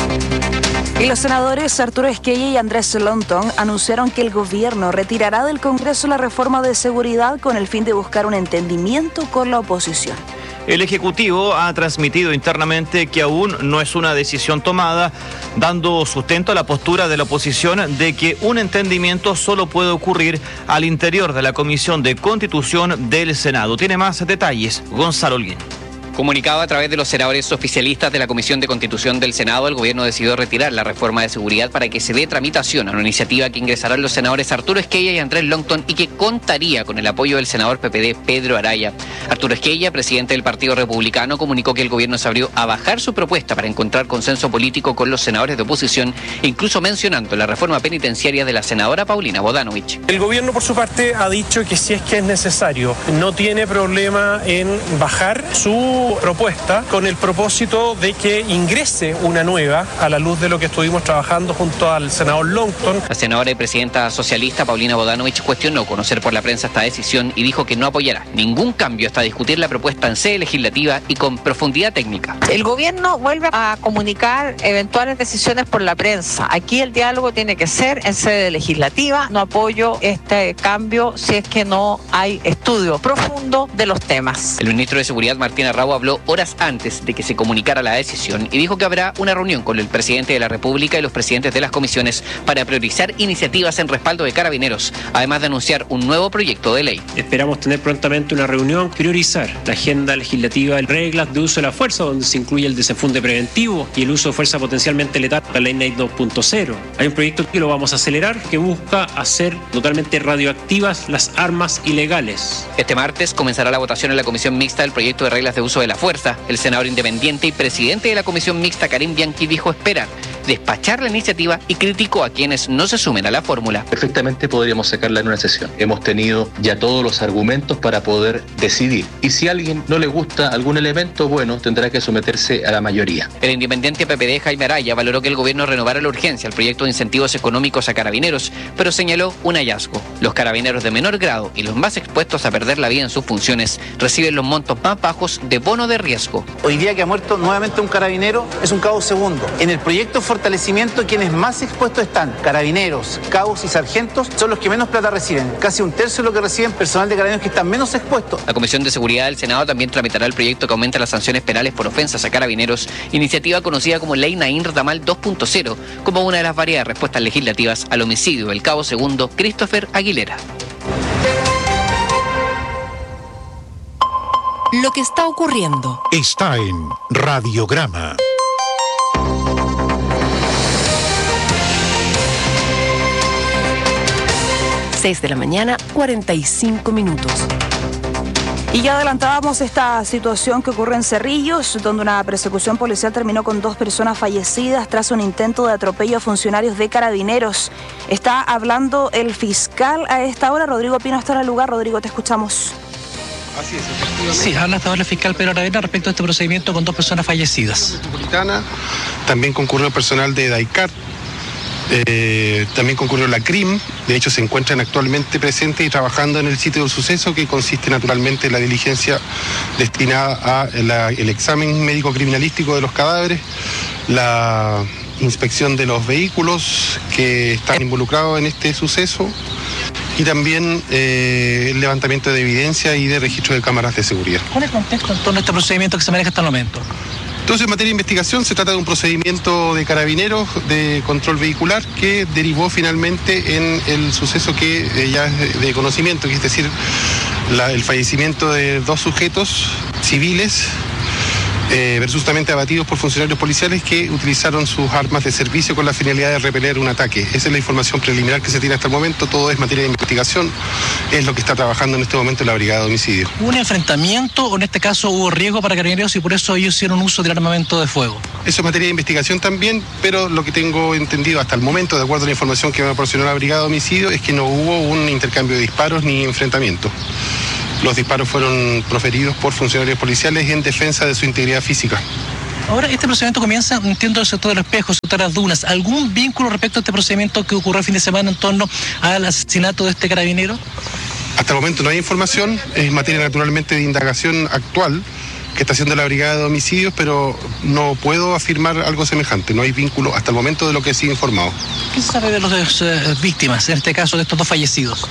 Y los senadores Arturo Esquella y Andrés Longton anunciaron que el gobierno retirará del Congreso la reforma de seguridad con el fin de buscar un entendimiento con la oposición. El Ejecutivo ha transmitido internamente que aún no es una decisión tomada, dando sustento a la postura de la oposición de que un entendimiento solo puede ocurrir al interior de la Comisión de Constitución del Senado. Tiene más detalles Gonzalo Holguín. Comunicado a través de los senadores oficialistas de la Comisión de Constitución del Senado, el gobierno decidió retirar la reforma de seguridad para que se dé tramitación a una iniciativa que ingresarán los senadores Arturo Esquella y Andrés Longton y que contaría con el apoyo del senador P P D Pedro Araya. Arturo Esquella, presidente del Partido Republicano, comunicó que el gobierno se abrió a bajar su propuesta para encontrar consenso político con los senadores de oposición, incluso mencionando la reforma penitenciaria de la senadora Paulina Bodanovich. El gobierno, por su parte, ha dicho que si es que es necesario, no tiene problema en bajar su propuesta con el propósito de que ingrese una nueva a la luz de lo que estuvimos trabajando junto al senador Longton. La senadora y presidenta socialista Paulina Bodanovich cuestionó conocer por la prensa esta decisión y dijo que no apoyará ningún cambio hasta discutir la propuesta en sede legislativa y con profundidad técnica. El gobierno vuelve a comunicar eventuales decisiones por la prensa. Aquí el diálogo tiene que ser en sede legislativa. No apoyo este cambio si es que no hay estudio profundo de los temas. El ministro de Seguridad, Martín Arrau, habló horas antes de que se comunicara la decisión y dijo que habrá una reunión con el presidente de la República y los presidentes de las comisiones para priorizar iniciativas en respaldo de Carabineros, además de anunciar un nuevo proyecto de ley. Esperamos tener prontamente una reunión, priorizar la agenda legislativa, reglas de uso de la fuerza, donde se incluye el desenfunde preventivo y el uso de fuerza potencialmente letal, la ley N A I dos punto cero. Hay un proyecto que lo vamos a acelerar que busca hacer totalmente radioactivas las armas ilegales. Este martes comenzará la votación en la Comisión Mixta del proyecto de reglas de uso de la fuerza. El senador independiente y presidente de la Comisión Mixta, Karim Bianchi, dijo esperar despachar la iniciativa y criticó a quienes no se sumen a la fórmula. Perfectamente podríamos sacarla en una sesión. Hemos tenido ya todos los argumentos para poder decidir. Y si a alguien no le gusta algún elemento, bueno, tendrá que someterse a la mayoría. El independiente P P D, Jaime Araya, valoró que el gobierno renovara la urgencia al proyecto de incentivos económicos a carabineros, pero señaló un hallazgo. Los carabineros de menor grado y los más expuestos a perder la vida en sus funciones reciben los montos más bajos de bono de riesgo. Hoy día que ha muerto nuevamente un carabinero es un cabo segundo. En el proyecto fortalecimiento, quienes más expuestos están, carabineros, cabos y sargentos, son los que menos plata reciben. Casi un tercio de lo que reciben personal de carabineros que están menos expuestos. La Comisión de Seguridad del Senado también tramitará el proyecto que aumenta las sanciones penales por ofensas a carabineros, iniciativa conocida como Ley Naín Retamal dos punto cero, como una de las variadas respuestas legislativas al homicidio del cabo segundo Christopher Aguilera. Lo que está ocurriendo está en Radiograma. seis de la mañana, cuarenta y cinco minutos. Y ya adelantábamos esta situación que ocurre en Cerrillos, donde una persecución policial terminó con dos personas fallecidas tras un intento de atropello a funcionarios de Carabineros. Está hablando el fiscal a esta hora. Rodrigo Pino está en el lugar. Rodrigo, te escuchamos. Así es, efectivamente. Sí, habla hasta ahora el fiscal Pedro Aravena respecto a este procedimiento con dos personas fallecidas. También concurrió personal de DAICAR Eh, también concurrió la C R I M, de hecho se encuentran actualmente presentes y trabajando en el sitio del suceso, que consiste naturalmente en la diligencia destinada al examen médico criminalístico de los cadáveres, la inspección de los vehículos que están involucrados en este suceso y también eh, el levantamiento de evidencia y de registro de cámaras de seguridad. ¿Cuál es el contexto en torno a este procedimiento que se maneja hasta el momento? Entonces, en materia de investigación, se trata de un procedimiento de carabineros de control vehicular que derivó finalmente en el suceso que eh, ya es de conocimiento, que es decir, la, el fallecimiento de dos sujetos civiles eh, presuntamente abatidos por funcionarios policiales que utilizaron sus armas de servicio con la finalidad de repeler un ataque. Esa es la información preliminar que se tiene hasta el momento. Todo es materia de investigación, es lo que está trabajando en este momento la Brigada de Homicidio. ¿Hubo un enfrentamiento o en este caso hubo riesgo para carabineros y por eso ellos hicieron uso del armamento de fuego? Eso es materia de investigación también, pero lo que tengo entendido hasta el momento, de acuerdo a la información que me proporcionó la Brigada de Homicidio, es que no hubo un intercambio de disparos ni enfrentamiento. Los disparos fueron proferidos por funcionarios policiales en defensa de su integridad física. Ahora, este procedimiento comienza, entiendo, el sector del Espejo, el sector de las Dunas. ¿Algún vínculo respecto a este procedimiento que ocurrió el fin de semana en torno al asesinato de este carabinero? Hasta el momento no hay información, es materia naturalmente de indagación actual que está haciendo la Brigada de Homicidios, pero no puedo afirmar algo semejante, no hay vínculo hasta el momento de lo que he sido informado. ¿Qué se sabe de las eh, víctimas, en este caso de estos dos fallecidos?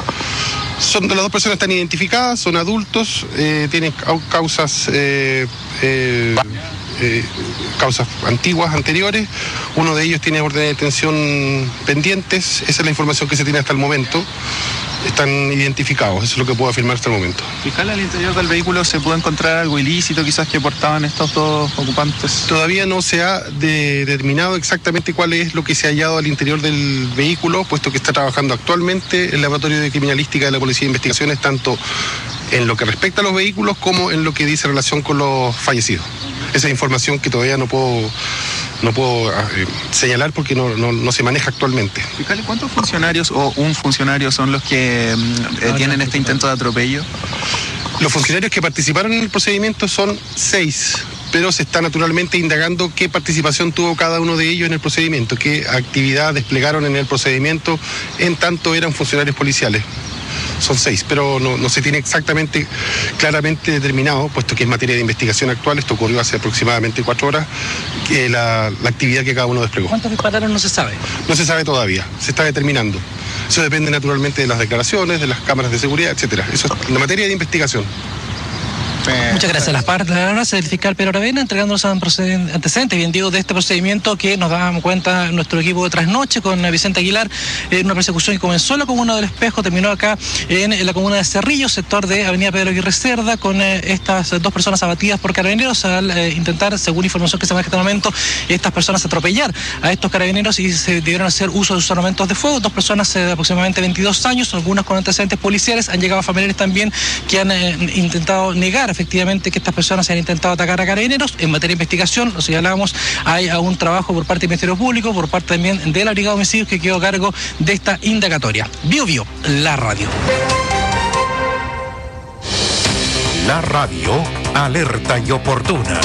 Son de las dos personas están identificadas, son adultos, eh, tienen causas eh, eh, eh, causas antiguas, anteriores. Uno de ellos tiene orden de detención pendientes, esa es la información que se tiene hasta el momento. Están identificados, eso es lo que puedo afirmar hasta el momento. ¿Fiscal, al interior del vehículo se pudo encontrar algo ilícito quizás que portaban estos dos ocupantes? Todavía no se ha de, determinado exactamente cuál es lo que se ha hallado al interior del vehículo, puesto que está trabajando actualmente el Laboratorio de Criminalística de la Policía de Investigaciones, tanto en lo que respecta a los vehículos como en lo que dice relación con los fallecidos. Esa es información que todavía no puedo... No puedo eh, señalar porque no, no, no se maneja actualmente. Fiscal, ¿cuántos funcionarios o un funcionario son los que eh, tienen este intento de atropello? Los funcionarios que participaron en el procedimiento son seis, pero se está naturalmente indagando qué participación tuvo cada uno de ellos en el procedimiento, qué actividad desplegaron en el procedimiento, en tanto eran funcionarios policiales. Son seis, pero no, no se tiene exactamente, claramente determinado, puesto que es materia de investigación actual, esto ocurrió hace aproximadamente cuatro horas, que la, la actividad que cada uno desplegó. ¿Cuántos dispararon? No se sabe. No se sabe todavía, se está determinando. Eso depende naturalmente de las declaraciones, de las cámaras de seguridad, etcétera. Eso es la materia de investigación. Muchas gracias. Las palabras del fiscal Pedro Aravena entregándonos antecedentes, bien digo, de este procedimiento que nos dábamos cuenta nuestro equipo de trasnoche con Vicente Aguilar, en una persecución que comenzó en la comuna del Espejo, terminó acá en, en la comuna de Cerrillo, sector de Avenida Pedro Aguirre Cerda, con eh, estas dos personas abatidas por carabineros al eh, intentar, según información que se maneja hasta el momento, estas personas atropellar a estos carabineros y se debieron hacer uso de sus armamentos de fuego. Dos personas eh, de aproximadamente veintidós años, algunas con antecedentes policiales, han llegado familiares también que han eh, intentado negar efectivamente que estas personas se han intentado atacar a carabineros. En materia de investigación, lo señalamos, hay un trabajo por parte del Ministerio Público, por parte también de la Brigada de Homicidios, que quedó a cargo de esta indagatoria. Bio Bio, la radio. La radio, alerta y oportuna.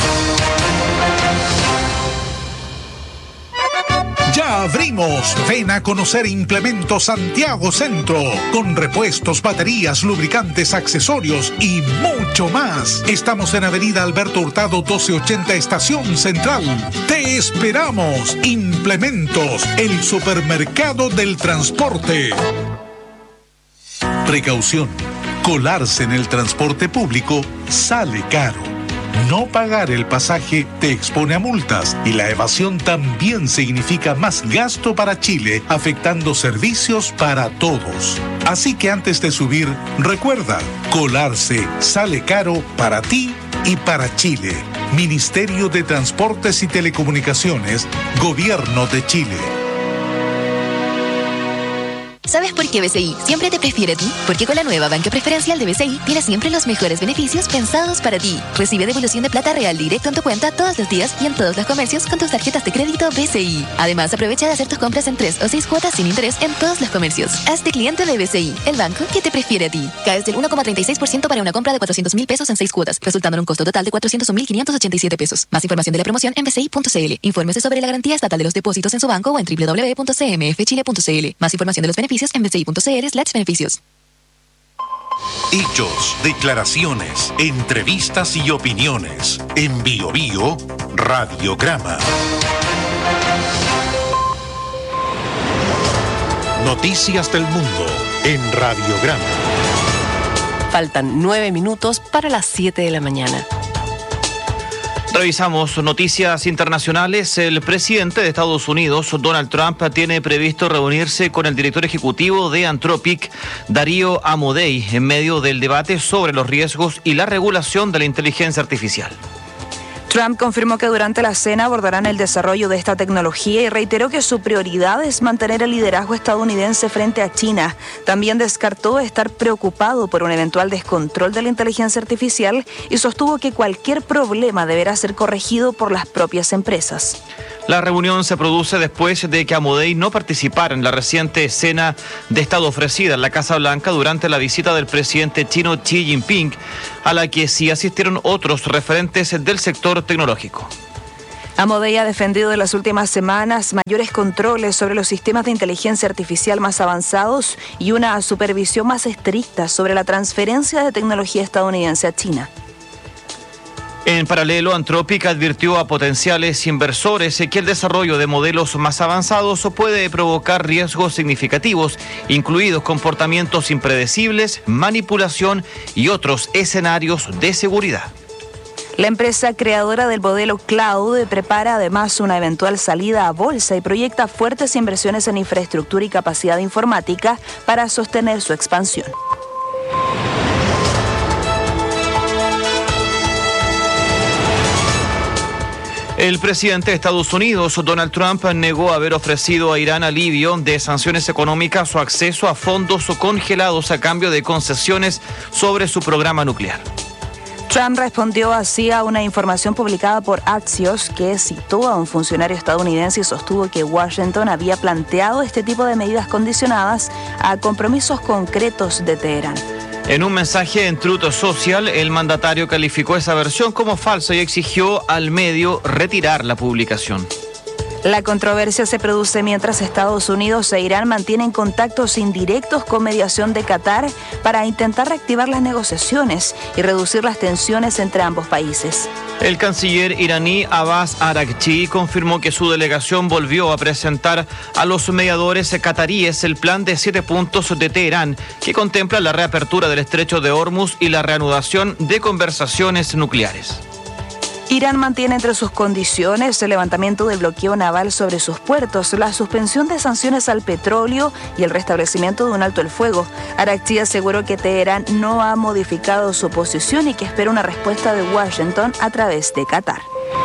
Ya abrimos. Ven a conocer Implementos Santiago Centro, con repuestos, baterías, lubricantes, accesorios y mucho más. Estamos en Avenida Alberto Hurtado doce ochenta, Estación Central. Te esperamos. Implementos, el supermercado del transporte. Precaución. Colarse en el transporte público sale caro. No pagar el pasaje te expone a multas y la evasión también significa más gasto para Chile, afectando servicios para todos. Así que antes de subir, recuerda, colarse sale caro para ti y para Chile. Ministerio de Transportes y Telecomunicaciones, Gobierno de Chile. ¿Sabes por qué B C I siempre te prefiere a ti? Porque con la nueva banca preferencial de B C I tienes siempre los mejores beneficios pensados para ti. Recibe devolución de plata real directo en tu cuenta todos los días y en todos los comercios con tus tarjetas de crédito B C I. Además, aprovecha de hacer tus compras en tres o seis cuotas sin interés en todos los comercios. Hazte cliente de B C I, el banco que te prefiere a ti. Caes del uno coma treinta y seis por ciento para una compra de cuatrocientos mil pesos en seis cuotas, resultando en un costo total de cuatrocientos mil quinientos ochenta y siete pesos. Más información de la promoción en b c i punto c l. Infórmese sobre la garantía estatal de los depósitos en su banco o en w w w punto c m f chile punto c l. Más información de los beneficios en b c i punto c l slash beneficios. Hechos, declaraciones, entrevistas y opiniones. En Bio Bio, Radiograma. Noticias del mundo en Radiograma. Faltan nueve minutos para las siete de la mañana. Revisamos noticias internacionales. El presidente de Estados Unidos, Donald Trump, tiene previsto reunirse con el director ejecutivo de Anthropic, Darío Amodei, en medio del debate sobre los riesgos y la regulación de la inteligencia artificial. Trump confirmó que durante la cena abordarán el desarrollo de esta tecnología y reiteró que su prioridad es mantener el liderazgo estadounidense frente a China. También descartó estar preocupado por un eventual descontrol de la inteligencia artificial y sostuvo que cualquier problema deberá ser corregido por las propias empresas. La reunión se produce después de que Amodei no participara en la reciente cena de Estado ofrecida en la Casa Blanca durante la visita del presidente chino Xi Jinping, a la que sí asistieron otros referentes del sector tecnológico. Amodei ha defendido en las últimas semanas mayores controles sobre los sistemas de inteligencia artificial más avanzados y una supervisión más estricta sobre la transferencia de tecnología estadounidense a China. En paralelo, Anthropic advirtió a potenciales inversores que el desarrollo de modelos más avanzados puede provocar riesgos significativos, incluidos comportamientos impredecibles, manipulación y otros escenarios de seguridad. La empresa creadora del modelo Cloud prepara además una eventual salida a bolsa y proyecta fuertes inversiones en infraestructura y capacidad informática para sostener su expansión. El presidente de Estados Unidos, Donald Trump, negó haber ofrecido a Irán alivio de sanciones económicas o acceso a fondos congelados a cambio de concesiones sobre su programa nuclear. Trump respondió así a una información publicada por Axios que citó a un funcionario estadounidense y sostuvo que Washington había planteado este tipo de medidas condicionadas a compromisos concretos de Teherán. En un mensaje en Truth Social, el mandatario calificó esa versión como falsa y exigió al medio retirar la publicación. La controversia se produce mientras Estados Unidos e Irán mantienen contactos indirectos con mediación de Qatar para intentar reactivar las negociaciones y reducir las tensiones entre ambos países. El canciller iraní Abbas Araghchi confirmó que su delegación volvió a presentar a los mediadores cataríes el plan de siete puntos de Teherán, que contempla la reapertura del estrecho de Hormuz y la reanudación de conversaciones nucleares. Irán mantiene entre sus condiciones el levantamiento del bloqueo naval sobre sus puertos, la suspensión de sanciones al petróleo y el restablecimiento de un alto el fuego. Araghchi aseguró que Teherán no ha modificado su posición y que espera una respuesta de Washington a través de Qatar.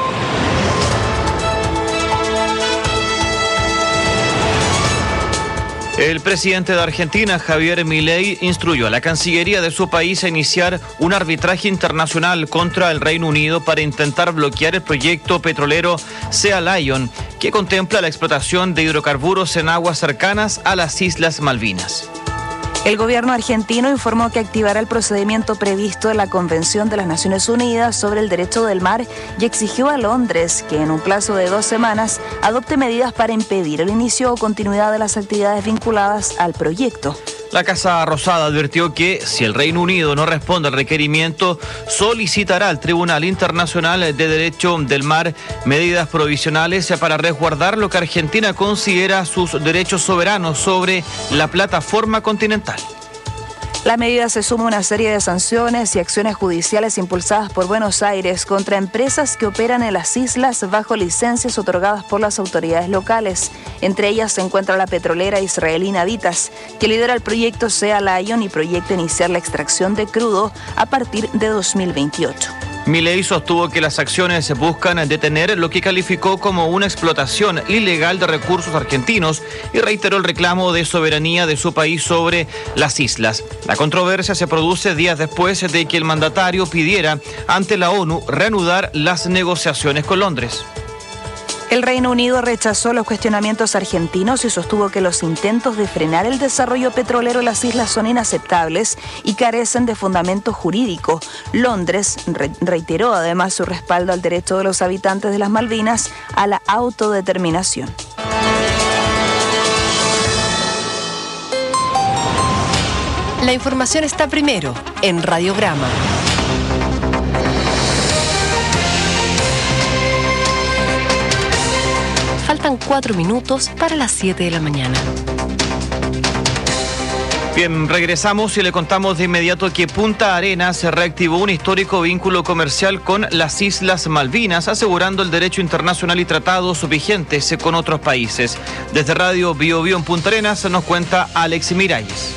El presidente de Argentina, Javier Milei, instruyó a la Cancillería de su país a iniciar un arbitraje internacional contra el Reino Unido para intentar bloquear el proyecto petrolero Sea Lion, que contempla la explotación de hidrocarburos en aguas cercanas a las Islas Malvinas. El gobierno argentino informó que activará el procedimiento previsto en la Convención de las Naciones Unidas sobre el Derecho del Mar y exigió a Londres que en un plazo de dos semanas adopte medidas para impedir el inicio o continuidad de las actividades vinculadas al proyecto. La Casa Rosada advirtió que si el Reino Unido no responde al requerimiento, solicitará al Tribunal Internacional de Derecho del Mar medidas provisionales para resguardar lo que Argentina considera sus derechos soberanos sobre la plataforma continental. La medida se suma a una serie de sanciones y acciones judiciales impulsadas por Buenos Aires contra empresas que operan en las islas bajo licencias otorgadas por las autoridades locales. Entre ellas se encuentra la petrolera israelí Navitas, que lidera el proyecto Sea Lion y proyecta iniciar la extracción de crudo a partir de dos mil veintiocho. Milei sostuvo que las acciones buscan detener lo que calificó como una explotación ilegal de recursos argentinos y reiteró el reclamo de soberanía de su país sobre las islas. La controversia se produce días después de que el mandatario pidiera ante la ONU reanudar las negociaciones con Londres. El Reino Unido rechazó los cuestionamientos argentinos y sostuvo que los intentos de frenar el desarrollo petrolero en las islas son inaceptables y carecen de fundamento jurídico. Londres re- reiteró además su respaldo al derecho de los habitantes de las Malvinas a la autodeterminación. La información está primero en Radiograma. Faltan cuatro minutos para las siete de la mañana. Bien, regresamos y le contamos de inmediato que Punta Arenas reactivó un histórico vínculo comercial con las Islas Malvinas, asegurando el derecho internacional y tratados vigentes con otros países. Desde Radio Bio Bio en Punta Arenas nos cuenta Alex Miralles.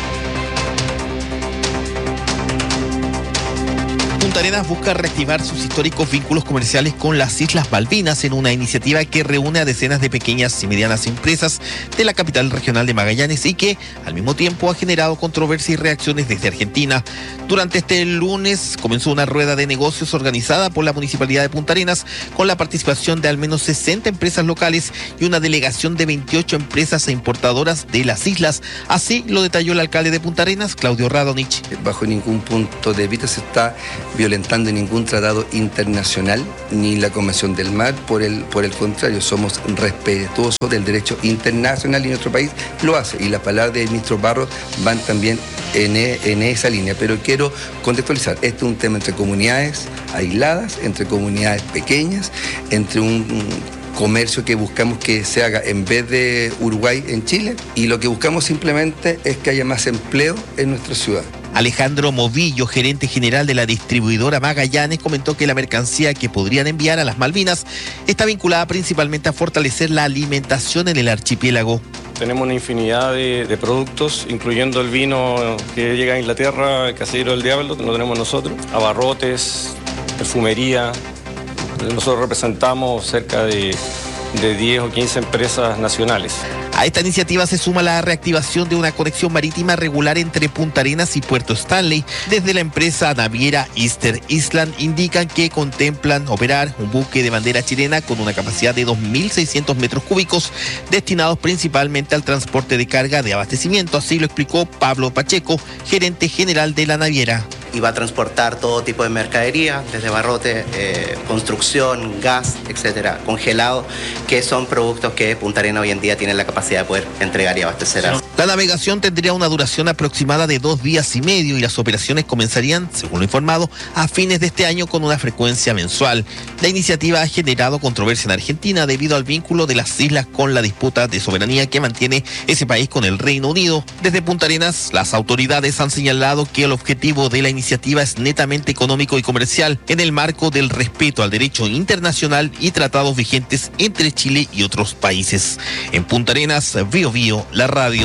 Punta Arenas busca reactivar sus históricos vínculos comerciales con las Islas Malvinas en una iniciativa que reúne a decenas de pequeñas y medianas empresas de la capital regional de Magallanes y que al mismo tiempo ha generado controversia y reacciones desde Argentina. Durante este lunes comenzó una rueda de negocios organizada por la Municipalidad de Punta Arenas con la participación de al menos sesenta empresas locales y una delegación de veintiocho empresas e importadoras de las islas. Así lo detalló el alcalde de Punta Arenas, Claudio Radonich. Bajo ningún punto de vista se está violentando ningún tratado internacional ni la Convención del Mar, por el, por el contrario, somos respetuosos del derecho internacional y nuestro país lo hace, y las palabras del ministro Barros van también en, en esa línea, pero quiero contextualizar, este es un tema entre comunidades aisladas, entre comunidades pequeñas, entre un, un comercio que buscamos que se haga en vez de Uruguay en Chile, y lo que buscamos simplemente es que haya más empleo en nuestra ciudad. Alejandro Movillo, gerente general de la distribuidora Magallanes, comentó que la mercancía que podrían enviar a las Malvinas está vinculada principalmente a fortalecer la alimentación en el archipiélago. Tenemos una infinidad de, de productos, incluyendo el vino que llega a Inglaterra, el Casillero del Diablo, lo tenemos nosotros, abarrotes, perfumería. Nosotros representamos cerca de, de diez o quince empresas nacionales. A esta iniciativa se suma la reactivación de una conexión marítima regular entre Punta Arenas y Puerto Stanley. Desde la empresa naviera Easter Island indican que contemplan operar un buque de bandera chilena con una capacidad de dos mil seiscientos metros cúbicos destinados principalmente al transporte de carga de abastecimiento. Así lo explicó Pablo Pacheco, gerente general de la naviera. Y va a transportar todo tipo de mercadería, desde barrote, eh, construcción, gas, etcétera, congelado, que son productos que Punta Arenas hoy en día tiene la capacidad de poder entregar y abastecer. La navegación tendría una duración aproximada de dos días y medio y las operaciones comenzarían, según lo informado, a fines de este año con una frecuencia mensual. La iniciativa ha generado controversia en Argentina debido al vínculo de las islas con la disputa de soberanía que mantiene ese país con el Reino Unido. Desde Punta Arenas, las autoridades han señalado que el objetivo de la iniciativa es netamente económico y comercial en el marco del respeto al derecho internacional y tratados vigentes entre Chile y otros países. En Punta Arenas, Bio Bio, la radio.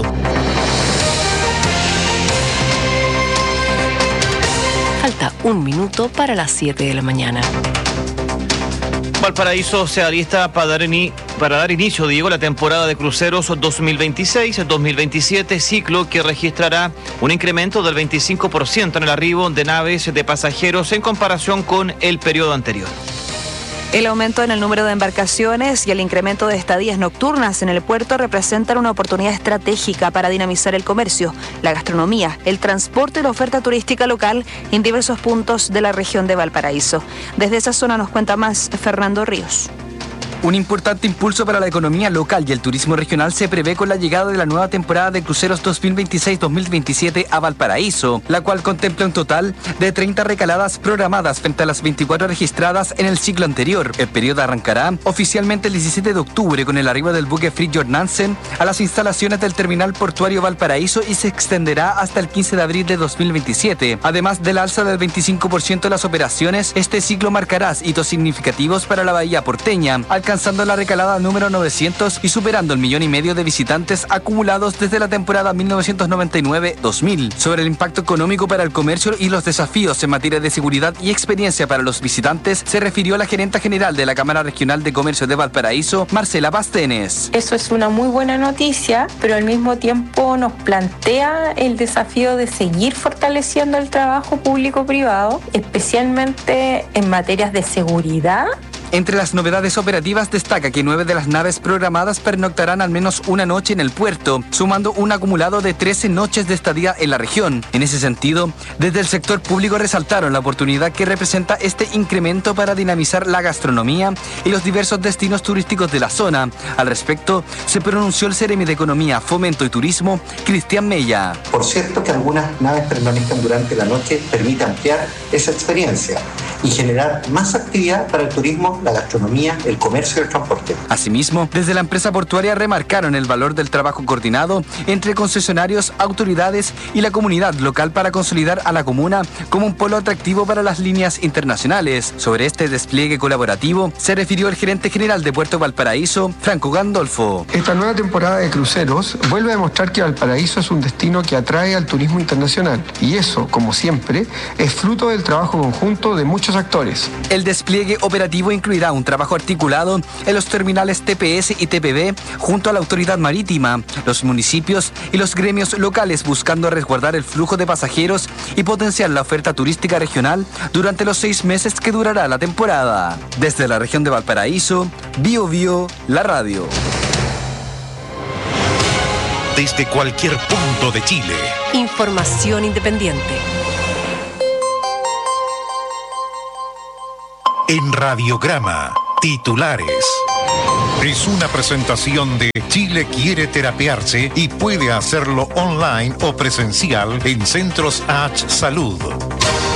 Falta un minuto para las siete de la mañana. Valparaíso se alista para dar, ini- para dar inicio, Diego, la temporada de cruceros dos mil veintiséis dos mil veintisiete, ciclo que registrará un incremento del veinticinco por ciento en el arribo de naves de pasajeros en comparación con el periodo anterior. El aumento en el número de embarcaciones y el incremento de estadías nocturnas en el puerto representan una oportunidad estratégica para dinamizar el comercio, la gastronomía, el transporte y la oferta turística local en diversos puntos de la región de Valparaíso. Desde esa zona nos cuenta más Fernando Ríos. Un importante impulso para la economía local y el turismo regional se prevé con la llegada de la nueva temporada de cruceros dos mil veintiséis dos mil veintisiete a Valparaíso, la cual contempla un total de treinta recaladas programadas frente a las veinticuatro registradas en el ciclo anterior. El periodo arrancará oficialmente el diecisiete de octubre con el arribo del buque Fridtjof Nansen a las instalaciones del terminal portuario Valparaíso y se extenderá hasta el quince de abril de dos mil veintisiete. Además del alza del veinticinco por ciento de las operaciones, este ciclo marcará hitos significativos para la bahía porteña, alcanzando alcanzando la recalada número novecientos y superando el millón y medio de visitantes acumulados desde la temporada mil novecientos noventa y nueve dos mil. Sobre el impacto económico para el comercio y los desafíos en materia de seguridad y experiencia para los visitantes, se refirió la gerenta general de la Cámara Regional de Comercio de Valparaíso, Marcela Pastenes. Eso es una muy buena noticia, pero al mismo tiempo nos plantea el desafío de seguir fortaleciendo el trabajo público-privado, especialmente en materias de seguridad. Entre las novedades operativas destaca que nueve de las naves programadas pernoctarán al menos una noche en el puerto, sumando un acumulado de trece noches de estadía en la región. En ese sentido, desde el sector público resaltaron la oportunidad que representa este incremento para dinamizar la gastronomía y los diversos destinos turísticos de la zona. Al respecto, se pronunció el Seremi de Economía, Fomento y Turismo, Cristian Mella. Por cierto que algunas naves pernoctan durante la noche permite ampliar esa experiencia y generar más actividad para el turismo, la gastronomía, el comercio y el transporte. Asimismo, desde la empresa portuaria remarcaron el valor del trabajo coordinado entre concesionarios, autoridades y la comunidad local para consolidar a la comuna como un polo atractivo para las líneas internacionales. Sobre este despliegue colaborativo se refirió el gerente general de Puerto Valparaíso, Franco Gandolfo. Esta nueva temporada de cruceros vuelve a demostrar que Valparaíso es un destino que atrae al turismo internacional y eso, como siempre, es fruto del trabajo conjunto de muchos actores. El despliegue operativo incluirá un trabajo articulado en los terminales T P S y T P B junto a la autoridad marítima, los municipios y los gremios locales, buscando resguardar el flujo de pasajeros y potenciar la oferta turística regional durante los seis meses que durará la temporada. Desde la región de Valparaíso, Bio Bio, la radio. Desde cualquier punto de Chile. Información independiente. En Radiograma, titulares. Es una presentación de Chile quiere terapiarse y puede hacerlo online o presencial en Centros H Salud.